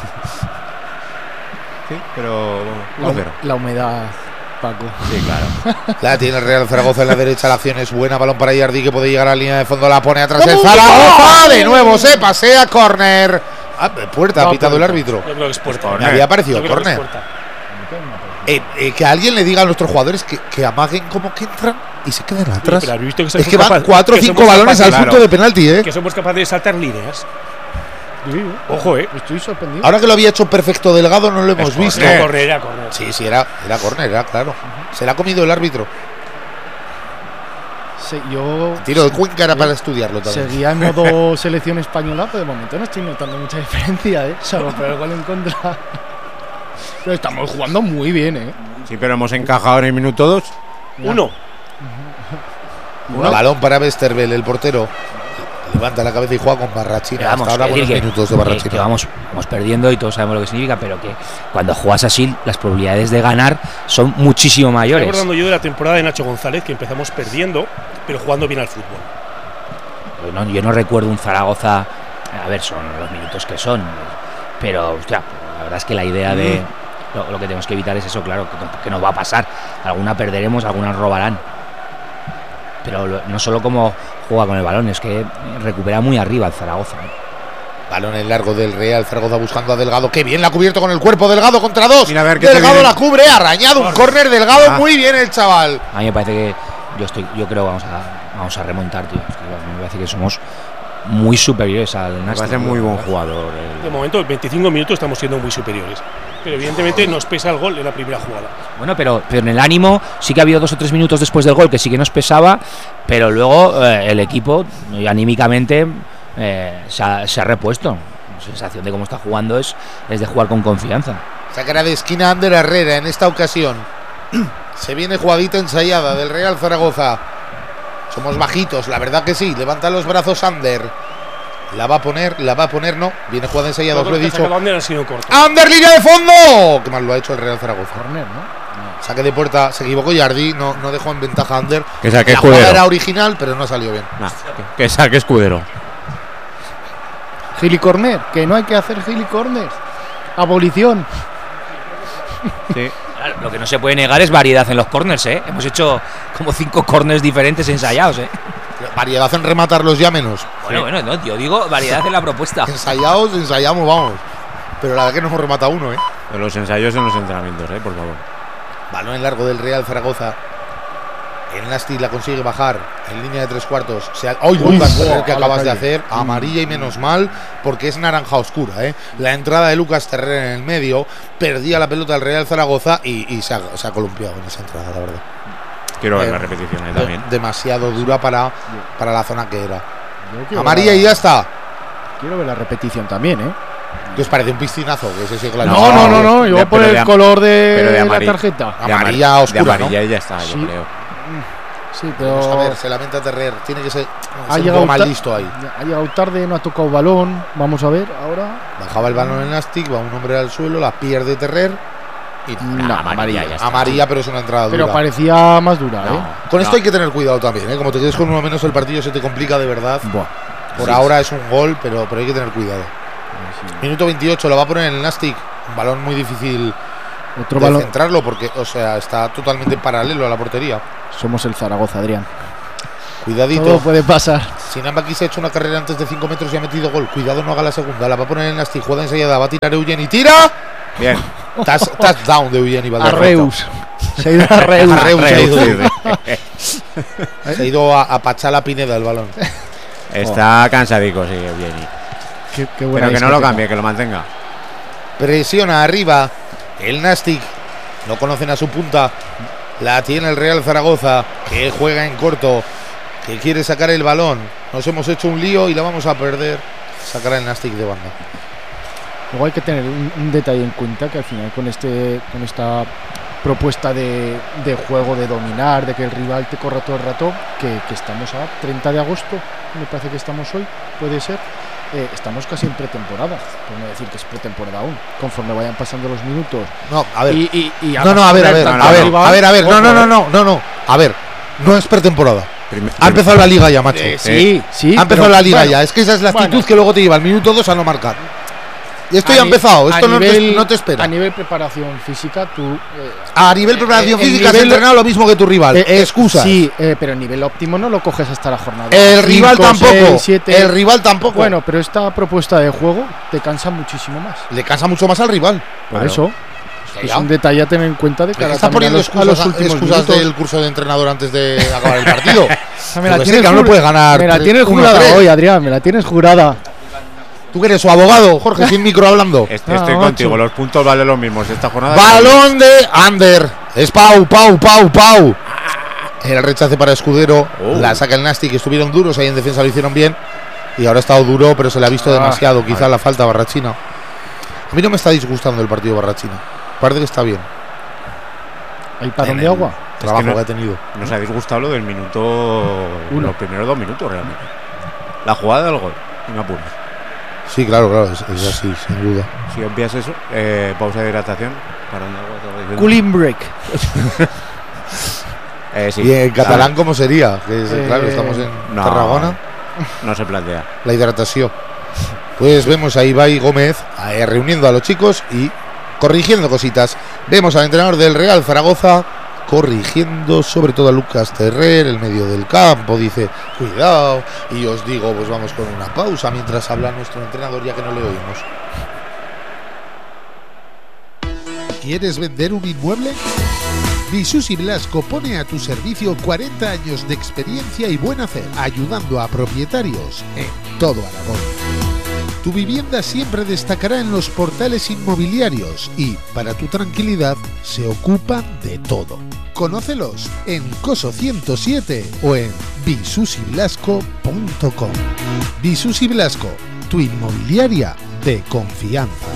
Sí, pero la, la humedad, Paco. Sí, claro. La tiene el Real Zaragoza en la derecha. La acción es buena. Balón para Jardí que puede llegar a la línea de fondo. La pone atrás el Zaragoza. De nuevo se pasea. Córner. Ah, puerta, ha no, pitado puerta. El árbitro. Yo creo que es puerta. Me había parecido córner. Eh, eh, que alguien le diga a nuestros jugadores que, que amaguen como que entran y se queden atrás. Sí, visto que es que van cuatro o cinco balones al punto claro. de penalti, ¿eh? Que somos capaces de saltar líneas. Sí, ojo, eh. Estoy sorprendido. Ahora que lo había hecho perfecto Delgado, no lo hemos es visto. Era córner, era córner. Sí, sí, era, era córner, era claro. Uh-huh. Se la ha comido el árbitro. Sí, yo. El tiro de Cuenca era para estudiarlo también. Seguía en modo selección española, pero de momento no estoy notando mucha diferencia, ¿eh? Salvo por el gol en contra. Pero estamos jugando muy bien, ¿eh? Sí, pero hemos encajado en el minuto dos. Uno. Un balón para Westerveld, el portero. Levanta la cabeza y juega con Barrachina. Vamos, hasta ahora buenos que, minutos de Barrachina. Que, que vamos, vamos perdiendo y todos sabemos lo que significa, pero que cuando juegas así, las probabilidades de ganar son muchísimo mayores. Estoy acordando yo de la temporada de Nacho González, que empezamos perdiendo, pero jugando bien al fútbol. Pues no, yo no recuerdo un Zaragoza. A ver, son los minutos que son, pero hostia, la verdad es que la idea de lo, lo que tenemos que evitar es eso, claro, que, que nos va a pasar. Alguna perderemos, algunas robarán. Pero lo, no solo como juega con el balón, es que recupera muy arriba el Zaragoza, ¿eh? Balón en largo del Real Zaragoza buscando a Delgado. ¡Qué bien la ha cubierto con el cuerpo! Delgado contra dos. Mira, a ver, Delgado la cubre, arañado un córner. Delgado, ah. muy bien el chaval. A mí me parece que yo estoy, yo creo que vamos a, vamos a remontar, tío. Es que me parece que somos muy superiores al Nastic. Me parece muy buen jugador. El... De momento, veinticinco minutos estamos siendo muy superiores. Pero evidentemente nos pesa el gol en la primera jugada. Bueno, pero, pero en el ánimo sí que ha habido dos o tres minutos después del gol que sí que nos pesaba, pero luego eh, el equipo anímicamente eh, se, ha, se ha repuesto. La sensación de cómo está jugando es, es de jugar con confianza. Sacará de esquina Ander Herrera en esta ocasión. Se viene jugadita ensayada del Real Zaragoza. Somos bajitos, la verdad que sí. Levanta los brazos Ander. La va a poner, la va a poner, no. Viene jugada ensayada, os lo he dicho. Ander ha sido corto. ¡Ander, línea de fondo! Qué mal lo ha hecho el Real Zaragoza. Corner, ¿no? No. Saque de puerta, se equivocó Jardí, no, no dejó en ventaja a Ander. Que saque la Escudero. jugada era original, pero no salió bien. Nah, que, que saque Escudero. Gili corner, que no hay que hacer gili corners. Abolición. Sí. Lo que no se puede negar es variedad en los corners, ¿eh? Hemos hecho como cinco corners diferentes ensayados, ¿eh? Variedad en rematarlos ya menos. Bueno, sí. bueno, no, yo digo variedad en la propuesta. Ensayados, ensayamos, vamos. Pero la verdad que nos hemos rematado uno, ¿eh? Pero los ensayos en los entrenamientos, ¿eh? Por favor. Balón en largo del Real Zaragoza. El Nastic la consigue bajar en línea de tres cuartos. Se ha... ¡Ay, Lucas Terrer, que acabas de hacer! Amarilla y menos mal, porque es naranja oscura, ¿eh? La entrada de Lucas Terrer en el medio, perdía la pelota del Real Zaragoza y, y se, ha, se ha columpiado en esa entrada, la verdad. Quiero ver eh, la repetición ahí también. De, demasiado dura para, para la zona que era. Amarilla la... y ya está. Quiero ver la repetición también, ¿eh? ¿Qué os parece un piscinazo? Que ese sí que la no, no, no, no, yo por el de, color de, de la tarjeta. De amarilla oscura, de amarilla ¿no? y ya está, yo sí. creo. Sí, pero vamos a ver, se lamenta Terrer. Tiene que ser, ha ser un poco más listo ahí. Ha llegado tarde, no ha tocado balón. Vamos a ver ahora. Bajaba el balón en Nastic, va un hombre al suelo, la pierde Terrer. Y no, no, amarilla, ya está. Amarilla, pero es una entrada dura. Pero parecía más dura, no. ¿eh? Con esto no. hay que tener cuidado también, ¿eh? Como te quedes con uno menos, el partido se te complica de verdad. Buah. Por sí, ahora sí. es un gol, pero, pero hay que tener cuidado. Sí. Minuto veintiocho, lo va a poner en el Nastic. Un balón muy difícil Otro de balón. centrarlo porque, o sea, está totalmente paralelo a la portería. Somos el Zaragoza, Adrián. Cuidadito. Todo puede pasar. Sinan Bakis ha hecho una carrera antes de cinco metros y ha metido gol. Cuidado, no haga la segunda. La va a poner en Nastic. Jugada ensayada. Va a tirar Eugeni. ¡Tira! Bien. Touchdown de Eugeni. Arreus. Se ha ido a Arreus. Arreus se ha ido. Se ha ido a, a pachar la Pineda el balón. Está cansadico, sí, bien. Qué, qué buena Pero que no lo cambie, que lo mantenga. Presiona arriba el Nastic. No conocen a su punta. La tiene el Real Zaragoza, que juega en corto, que quiere sacar el balón. Nos hemos hecho un lío y la vamos a perder. Sacará el Nastic de banda. Luego hay que tener un, un detalle en cuenta, que al final con este con esta propuesta de, de juego, de dominar, de que el rival te corra todo el rato, que, que estamos a treinta de agosto, me parece que estamos hoy, puede ser, eh, estamos casi en pretemporada, por no decir que es pretemporada aún, conforme vayan pasando los minutos. No, a ver. Y, y, y no, no, a ver, a ver, a ver, a ver, a ver, no, no, no, no, no, no, a ver, no es pretemporada. Ha empezado la liga ya, macho. Eh, sí, sí. Ha empezado la liga bueno, ya. Es que esa es la actitud bueno. que luego te lleva al minuto dos a no marcar. Y esto ya ha empezado. Esto no, nivel, te, no te espera. A nivel preparación física, tú. Eh, a nivel preparación eh, física has nivel, entrenado lo mismo que tu rival. Eh, Excusas. Sí, eh, pero el nivel óptimo no lo coges hasta la jornada. El cinco, rival tampoco. seis, siete. El rival tampoco. Bueno, pero esta propuesta de juego te cansa muchísimo más. Le cansa mucho más al rival. Por claro. eso. Es un detalle a tener en cuenta de cara estás poniendo a los, excusas, a los últimos excusas minutos. Del curso de entrenador antes de acabar el partido. me la tienes que no puede ganar. Me la tienes jurada hoy, Adrián, me la tienes jurada. Tú que eres su abogado, Jorge, sin micro hablando. Estoy, estoy ah, contigo, macho. Los puntos valen los mismos esta jornada. Balón de Ander. Es Pau, Pau, Pau, Pau. El rechace para Escudero. Oh. La saca el Nastic, que estuvieron duros ahí en defensa, lo hicieron bien. Y ahora ha estado duro, pero se le ha visto ah, demasiado. Quizá la falta a Barrachina. A mí no me está disgustando el partido Barrachina. Parece que está bien. ¿Hay parón de agua? Trabajo es que, no, que ha tenido. Nos ha disgustado lo del minuto. Uno. Los primeros dos minutos realmente. La jugada del gol. En apuros. Sí, claro, claro. Es, es así, sin duda. Si obvias eso, eh, pausa de hidratación. Parón de agua. Cooling break. eh, sí, y en catalán, claro. ¿Cómo sería? Que es, eh, claro, estamos en no, Tarragona. No se plantea. La hidratación. Pues vemos a Ibai Gómez eh, reuniendo a los chicos y corrigiendo cositas. Vemos al entrenador del Real Zaragoza corrigiendo sobre todo a Lucas Terrer, el medio del campo, dice cuidado, y os digo, pues vamos con una pausa mientras habla nuestro entrenador, ya que no le oímos. ¿Quieres vender un inmueble? Bisusi Blasco pone a tu servicio cuarenta años de experiencia y buen hacer, ayudando a propietarios en todo Aragón. Tu vivienda siempre destacará en los portales inmobiliarios y, para tu tranquilidad, se ocupan de todo. Conócelos en Coso ciento siete o en bisusi blasco punto com. Bisusi Blasco, tu inmobiliaria de confianza.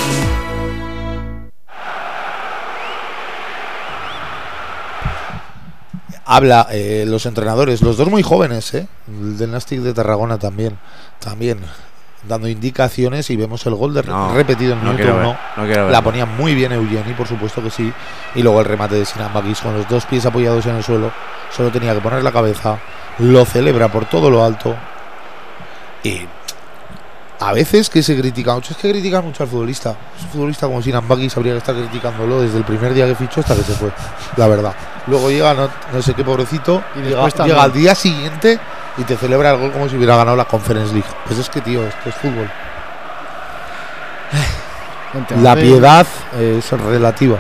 Habla eh, los entrenadores, los dos muy jóvenes, ¿eh? El del Nastic de Tarragona también, también. Dando indicaciones y vemos el gol de no, repetido en no minuto uno. No la ponía muy bien Eugeni, por supuesto que sí. Y luego el remate de Sinan Bakis con los dos pies apoyados en el suelo. Solo tenía que poner la cabeza. Lo celebra por todo lo alto. Y a veces que se critica mucho, es que critican mucho al futbolista. Un futbolista como Sinan Bakis habría que estar criticándolo desde el primer día que fichó hasta que se fue. La verdad. Luego llega, no, no sé qué pobrecito, y llega, llega al día siguiente y te celebra el gol como si hubiera ganado la Conference League. Pues es que, tío, esto es fútbol. La piedad es relativa.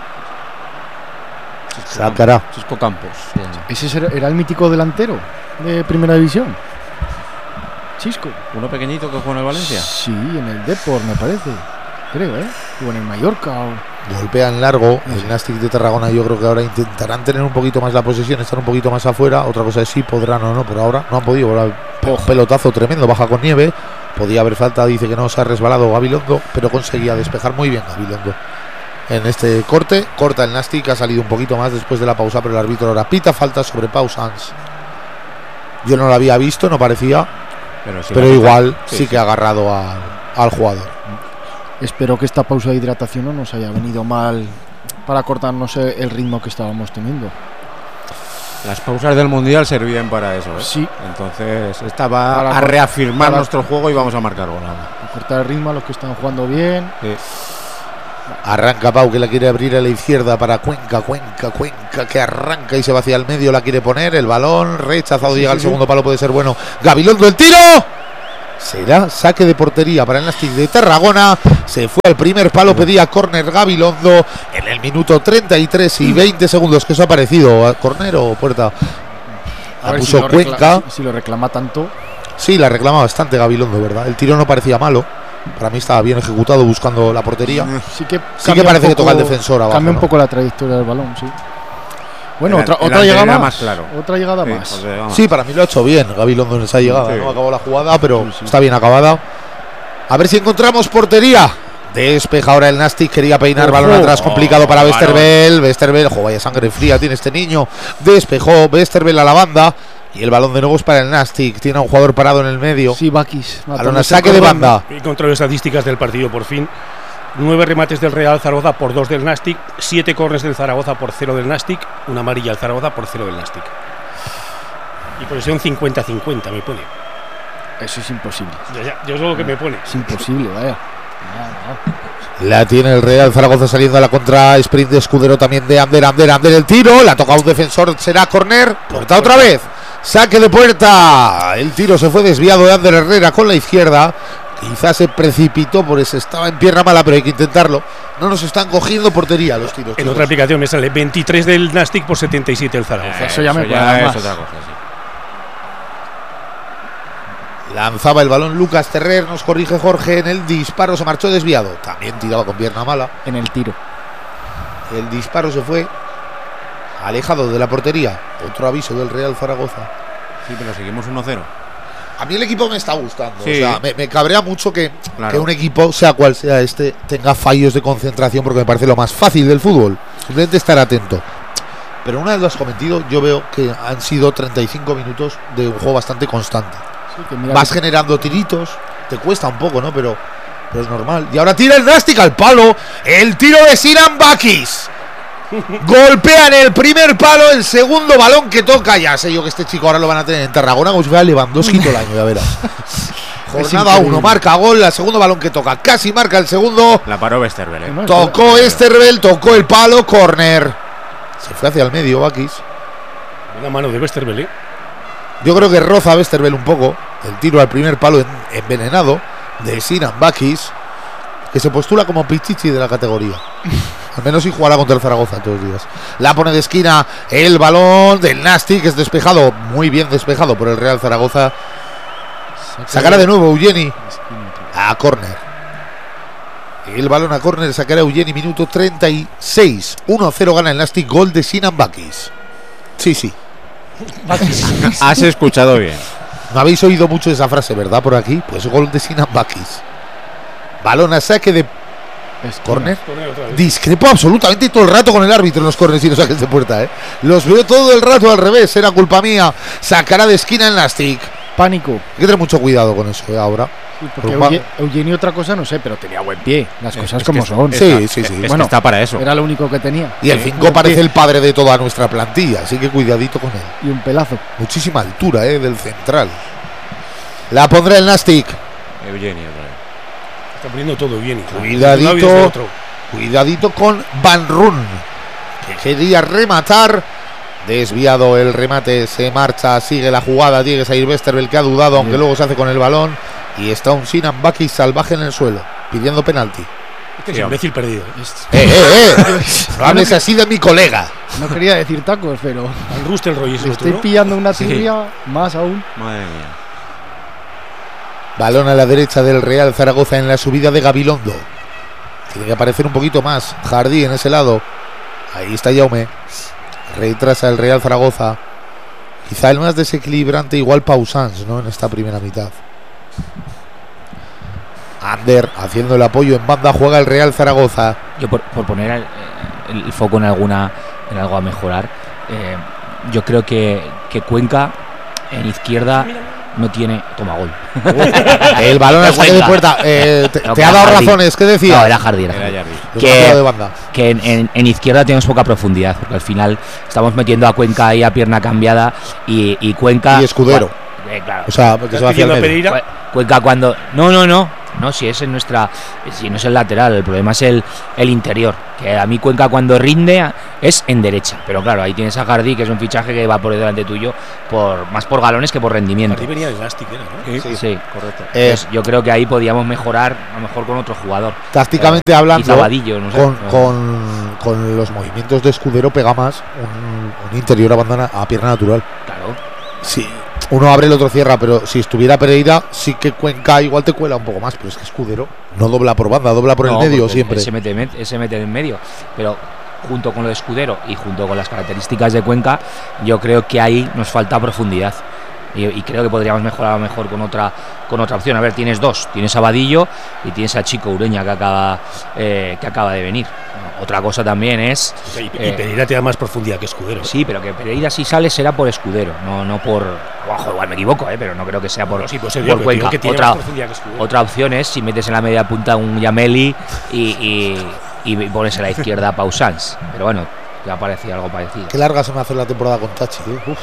Sacará. Chisco Campos. Ese era el mítico delantero de Primera División. Chisco. ¿Uno pequeñito que jugó en el Valencia? Sí, en el Depor, me parece. Creo, ¿eh? O en el Mallorca. O... Golpean largo. El Nastic de Tarragona, yo creo que ahora intentarán tener un poquito más la posesión, estar un poquito más afuera. Otra cosa es si podrán o no, por ahora no han podido. Un pelotazo tremendo, baja con nieve. Podía haber falta, dice que no, se ha resbalado Gabilondo, pero conseguía despejar muy bien Gabilondo. En este corte, corta el Nastic, ha salido un poquito más después de la pausa, pero el árbitro ahora pita falta sobre Pau Sanz. Yo no lo había visto, no parecía, pero, sí pero igual sí, sí, sí que ha agarrado a, al jugador. Espero que esta pausa de hidratación no nos haya venido mal para cortarnos el ritmo que estábamos teniendo. Las pausas del Mundial servían para eso, ¿eh? Sí. Entonces esta va para a reafirmar para nuestro juego y vamos a marcar gol. A cortar el ritmo a los que están jugando bien. Sí. Arranca Pau, que la quiere abrir a la izquierda para Cuenca, Cuenca, Cuenca, que arranca y se va hacia el medio, la quiere poner, el balón rechazado, sí, llega sí, al sí. segundo palo, puede ser bueno. Gabilondo, el tiro. Será saque de portería para el Nastic de Tarragona. Se fue al primer palo, pedía córner Gabilondo en el minuto treinta y tres y veinte segundos que eso ha parecido. ¿Córner o puerta? A ver, puso si Cuenca. Si, si lo reclama tanto. Sí, la reclama bastante Gabilondo, ¿verdad? El tiro no parecía malo. Para mí estaba bien ejecutado buscando la portería. Sí que, sí que parece poco, que toca el defensor abajo. Cambia un ¿no? poco la trayectoria del balón, sí. Bueno, el, otra, el otra llegada más. más claro. Otra llegada sí, más. Pues sí, para mí lo ha hecho bien Gabilondo en esa llegada. Sí. No acabó la jugada, pero sí, sí. está bien acabada. A ver si encontramos portería. Despeja ahora el Nastic, quería peinar, oh, balón atrás, oh, complicado oh, para Westerveld. Westerveld, jo, vaya sangre fría tiene este niño. Despejó Westerveld a la banda. Y el balón de nuevo es para el Nastic. Tiene a un jugador parado en el medio. Sí, Bakis. Balón a saque de banda. Y control de estadísticas del partido, por fin. Nueve remates del Real Zaragoza por dos del Nastic. Siete corners del Zaragoza por cero del Nastic. Una amarilla al Zaragoza por cero del Nastic. Y posesión cincuenta cincuenta me pone. Eso es imposible. Ya, ya, yo es lo que me pone. Es imposible, vaya. La tiene el Real Zaragoza saliendo a la contra. Sprint de Escudero también de Ander. Ander el tiro. La toca un defensor. Será córner. Puerta otra vez. Saque de puerta. El tiro se fue desviado de Ander Herrera con la izquierda. Quizás se precipitó por eso. Estaba en pierna mala, pero hay que intentarlo. No nos están cogiendo portería los tiros. En chicos. Otra aplicación me sale veintitrés del Nastic por setenta y siete el Zaragoza. Eh, eso ya me cuadra más. Otra cosa, sí. Lanzaba el balón Lucas Terrer, nos corrige Jorge, en el disparo se marchó desviado. También tiraba con pierna mala. En el tiro. El disparo se fue alejado de la portería. Otro aviso del Real Zaragoza. Sí, pero seguimos uno cero. A mí el equipo me está gustando. Sí. O sea, me, me cabrea mucho que, claro. que un equipo, sea cual sea este, tenga fallos de concentración, porque me parece lo más fácil del fútbol. Simplemente estar atento. Pero una vez lo has cometido, yo veo que han sido treinta y cinco minutos de un juego bastante constante. Sí, vas generando tiritos, te cuesta un poco, ¿no? Pero, pero es normal. Y ahora tira el Nastic al palo. El tiro de Sinan Bakis. Golpea en el primer palo, el segundo balón que toca. Ya sé yo que este chico ahora lo van a tener en Tarragona como si fuera Lewandowski todo el año, ya verás. Jornada uno, marca gol, el segundo balón que toca. Casi marca el segundo. La paró Westerveld. ¿eh? Tocó Westerveld, tocó el palo, córner. Se fue hacia el medio, Bakis. Una mano de Westerveld, ¿eh? Yo creo que roza a Westerveld un poco. El tiro al primer palo envenenado de Sinan Bakis, que se postula como pichichi de la categoría. Al menos si jugará contra el Zaragoza todos los días. La pone de esquina el balón del Nastic, que es despejado, muy bien despejado por el Real Zaragoza. Sacará de nuevo Eugeni a córner. El balón a córner, sacará Eugeni, minuto treinta y seis. uno cero gana el Nastic, gol de Sinan Bakis. Sí, sí. Has escuchado bien. No habéis oído mucho esa frase, ¿verdad? Por aquí. Pues gol de Sinan Bakis. Balón a saque de córner. Discrepo absolutamente todo el rato con el árbitro en los córneres y los saques de puerta, ¿eh? Los veo todo el rato al revés. Era culpa mía. Sacará de esquina el Nastic. Pánico. Hay que tener mucho cuidado con eso, ¿eh? Ahora. Sí, porque Eugenio, Eugenio otra cosa no sé, pero tenía buen pie. Las sí, cosas es como que son. Sí, está, sí, sí. Es Bueno, que está para eso. Era lo único que tenía. Y el cinco parece el padre de toda nuestra plantilla, así que cuidadito con él. Y un pelazo. Muchísima altura, ¿eh? Del central. La pondrá el Nastic. Eugenio otra vez. Está poniendo todo Eugenio. Cuidadito. Cuidadito con Van Run, que quería rematar. Desviado el remate, se marcha, sigue la jugada. Tiene que salir Westerveld, que ha dudado, sí. Aunque luego se hace con el balón. Y está un Sinan Bakis salvaje en el suelo, pidiendo penalti. Este es imbécil perdido. Eh, eh, eh. No hables así de mi colega. No quería decir tacos, pero. Al Rustelroy es estoy ¿no? pillando una tibia, sí. Más aún. Madre mía. Balón a la derecha del Real Zaragoza en la subida de Gabilondo. Tiene que aparecer un poquito más Jardí en ese lado. Ahí está Jaume. Retrasa el Real Zaragoza. Quizá el más desequilibrante, igual Pausans, ¿no? En esta primera mitad. Ander haciendo el apoyo en banda, juega el Real Zaragoza. Yo por, por poner el, el foco en alguna en algo a mejorar, eh, yo creo que, que Cuenca en izquierda no tiene toma gol. El balón al saque de puerta. Eh, te, no, te ha dado Jardí. Razones, ¿qué decía? No, era Jardí. Era Era Jardí. Jardí. Que, de banda. que en, en, en izquierda tenemos poca profundidad, porque al final estamos metiendo a Cuenca ahí a pierna cambiada y, y Cuenca. Y Escudero. Eh, claro. O sea, que se va hacia el medio. Cuenca cuando. No, no, no. No, si es en nuestra. Si no es el lateral, el problema es el, el interior. Que a mí Cuenca cuando rinde es en derecha. Pero claro, ahí tienes a Jardí, que es un fichaje que va por delante tuyo, por más por galones que por rendimiento. Jardí venía del Nastic, ¿no? Sí, sí, sí, correcto. Eh, Entonces, yo creo que ahí podíamos mejorar, a lo mejor con otro jugador. Tácticamente eh, hablando, Zabadillo, no sé, con, no. con, con los movimientos de Escudero pega más un, un interior a, banda, a pierna natural. Claro. Sí, uno abre, el otro cierra, pero si estuviera Pereira, sí que Cuenca igual te cuela un poco más, pero es que Escudero no dobla por banda, dobla por No, el medio porque siempre. él se mete, él se mete en el medio, pero junto con lo de Escudero y junto con las características de Cuenca, yo creo que ahí nos falta profundidad. Y, y creo que podríamos mejorar mejor con otra con otra opción. A ver, tienes dos, tienes a Vadillo y tienes a Chico Ureña que acaba eh, que acaba de venir. Otra cosa también es Y, y eh, Pereira te da más profundidad que Escudero. Sí, pero que Pereira si sale será por Escudero, no no por ojo, igual me equivoco, eh, pero no creo que sea por, No, sí, pues por digo que Cuenca. que tiene Otra, más profundidad que Escudero. otra opción es si metes en la media punta un Yameli y, y, y pones a la izquierda a Pausans. Pero bueno, ya parecía algo parecido. Qué larga se me hace la temporada con Tachi, ¿eh? Uf.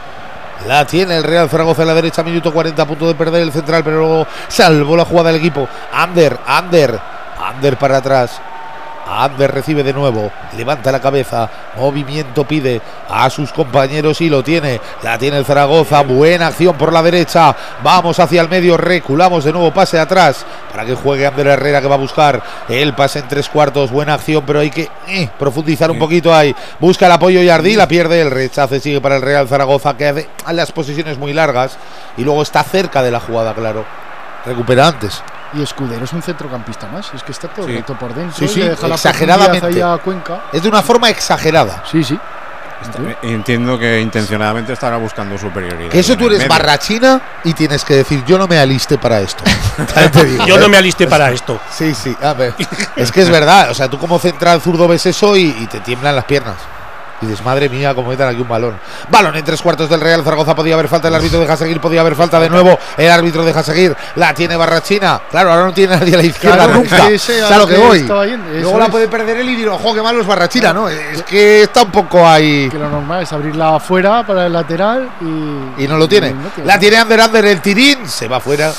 La tiene el Real Zaragoza a la derecha, minuto cuarenta, a punto de perder el central, pero luego salvó la jugada del equipo. Ander, Ander, Ander para atrás. Ander recibe de nuevo, levanta la cabeza, movimiento, pide a sus compañeros y lo tiene. La tiene el Zaragoza, buena acción por la derecha. Vamos hacia el medio, reculamos de nuevo, pase atrás para que juegue Ander Herrera, que va a buscar el pase en tres cuartos. Buena acción, pero hay que eh, profundizar un poquito ahí. Busca el apoyo Jardí, la pierde, el rechace sigue para el Real Zaragoza, que hace las posiciones muy largas y luego está cerca de la jugada, claro. Recupera antes. Y Escudero es un centrocampista más, es que está todo Sí. el rato por dentro. Sí, sí, y deja la exageradamente. profundidad ahí a Cuenca. Es de una forma exagerada. Sí, sí. Entiendo que intencionadamente estará buscando superioridad. Que eso tú en el eres medio. barrachina y tienes que decir, yo no me alisté para esto. También te digo, Yo ¿eh? no me alisté para esto. Sí, sí, a ver. Es que es verdad, o sea, tú como central zurdo ves eso y, y te tiemblan las piernas. Y dices, madre mía, cómo metan aquí un balón. Balón en tres cuartos del Real Zaragoza, podía haber falta, el árbitro deja seguir, podía haber falta de nuevo, el árbitro deja seguir, la tiene Barrachina. Claro, ahora no tiene nadie a la izquierda Claro, nunca. ese ¿Sabes lo que voy? estaba yendo, eso Luego la es. puede perder él y dirá, ojo, qué malo es Barrachina, ¿no? Es que está un poco ahí. Que lo normal es abrirla afuera para el lateral y. Y no lo tiene. y no La tiene Ander, Ander, el tirín, se va fuera.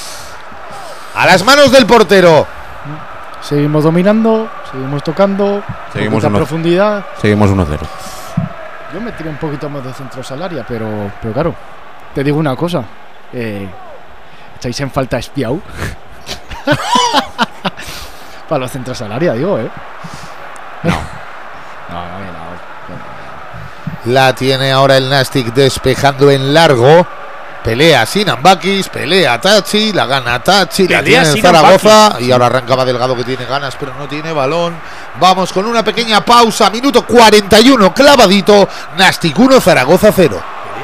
A las manos del portero. Seguimos dominando, seguimos tocando, Seguimos poquita uno- profundidad. Seguimos uno cero. Yo me tiré un poquito más de centros al área, pero, pero claro, te digo una cosa. Eh, ¿Echáis en falta a Espiau? Para los centros al área, digo, ¿eh? No. No, no, no. La tiene ahora el Nastic despejando en largo. Pelea Sinambakis, pelea Tachi, la gana Tachi, la Pelea tiene el Sinambakis. Zaragoza y ahora arrancaba Delgado, que tiene ganas pero no tiene balón. Vamos con una pequeña pausa, minuto cuarenta y uno, clavadito. Nastic uno, Zaragoza cero.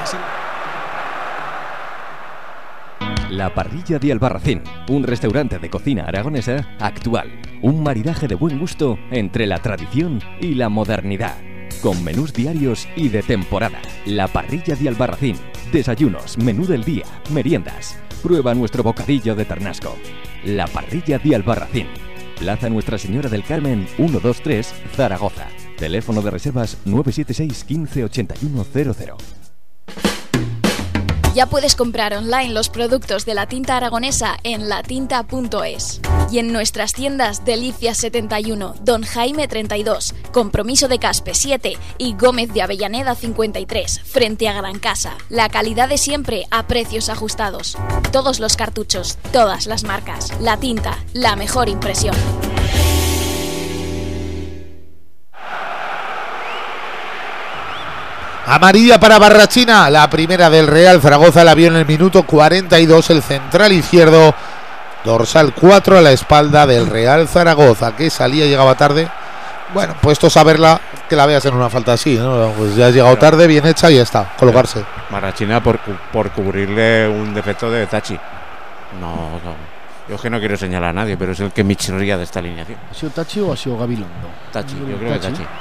La Parrilla de Albarracín, un restaurante de cocina aragonesa actual. Un maridaje de buen gusto entre la tradición y la modernidad. Con menús diarios y de temporada. La Parrilla de Albarracín. Desayunos, menú del día, meriendas. Prueba nuestro bocadillo de ternasco. La Parrilla de Albarracín. Plaza Nuestra Señora del Carmen ciento veintitrés, Zaragoza. Teléfono de reservas nueve siete seis, quince, ochenta y uno cero cero. Ya puedes comprar online los productos de la tinta aragonesa en latinta punto es. Y en nuestras tiendas Delicias setenta y uno, Don Jaime treinta y dos, Compromiso de Caspe siete y Gómez de Avellaneda cincuenta y tres, frente a Gran Casa. La calidad de siempre a precios ajustados. Todos los cartuchos, todas las marcas. La tinta, la mejor impresión. Amarilla para Barrachina, la primera del Real Zaragoza, la vio en el minuto cuarenta y dos, el central izquierdo, dorsal cuatro a la espalda del Real Zaragoza, que salía, llegaba tarde. Bueno, puestos a verla, que la veas en una falta así, ¿no? Pues ya has llegado tarde, bien hecha y ya está, colocarse. Marrachina por, cu- por cubrirle un defecto de Tachi. No, no. Yo es que no quiero señalar a nadie, pero es el que me chirría de esta alineación. ¿Ha sido Tachi o ha sido Gabilondo? Tachi, yo creo que Tachi. sí.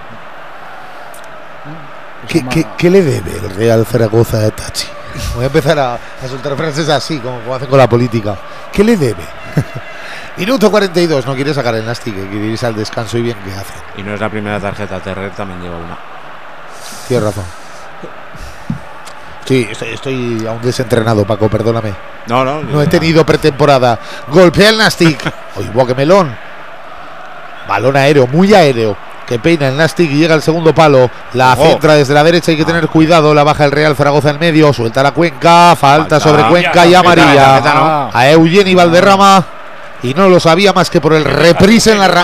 ¿Qué, qué, qué le debe el Real Zaragoza a Tachi? Voy a empezar a, a soltar frases así, como, como hacen con la política. ¿Qué le debe? Minuto cuarenta y dos, no quiere sacar el Nastic, que quiere irse al descanso y bien que hace. Y no es la primera tarjeta, Terrer también lleva una. Tienes razón. Sí, estoy, estoy aún desentrenado, Paco, perdóname. No, no. No he tenido pretemporada. Golpea el Nastic. Oye, buah, qué melón. Balón aéreo, muy aéreo. Que peina el Nastic y llega al segundo palo. La Ojo. centra desde la derecha, hay que tener cuidado. La baja el Real Zaragoza en medio. Suelta la Cuenca. Falta, Falta. sobre Cuenca Ya, y tarjeta, amarilla. tarjeta, ¿no? A Eugeni Valderrama. Y no lo sabía más que por el reprise en la ra-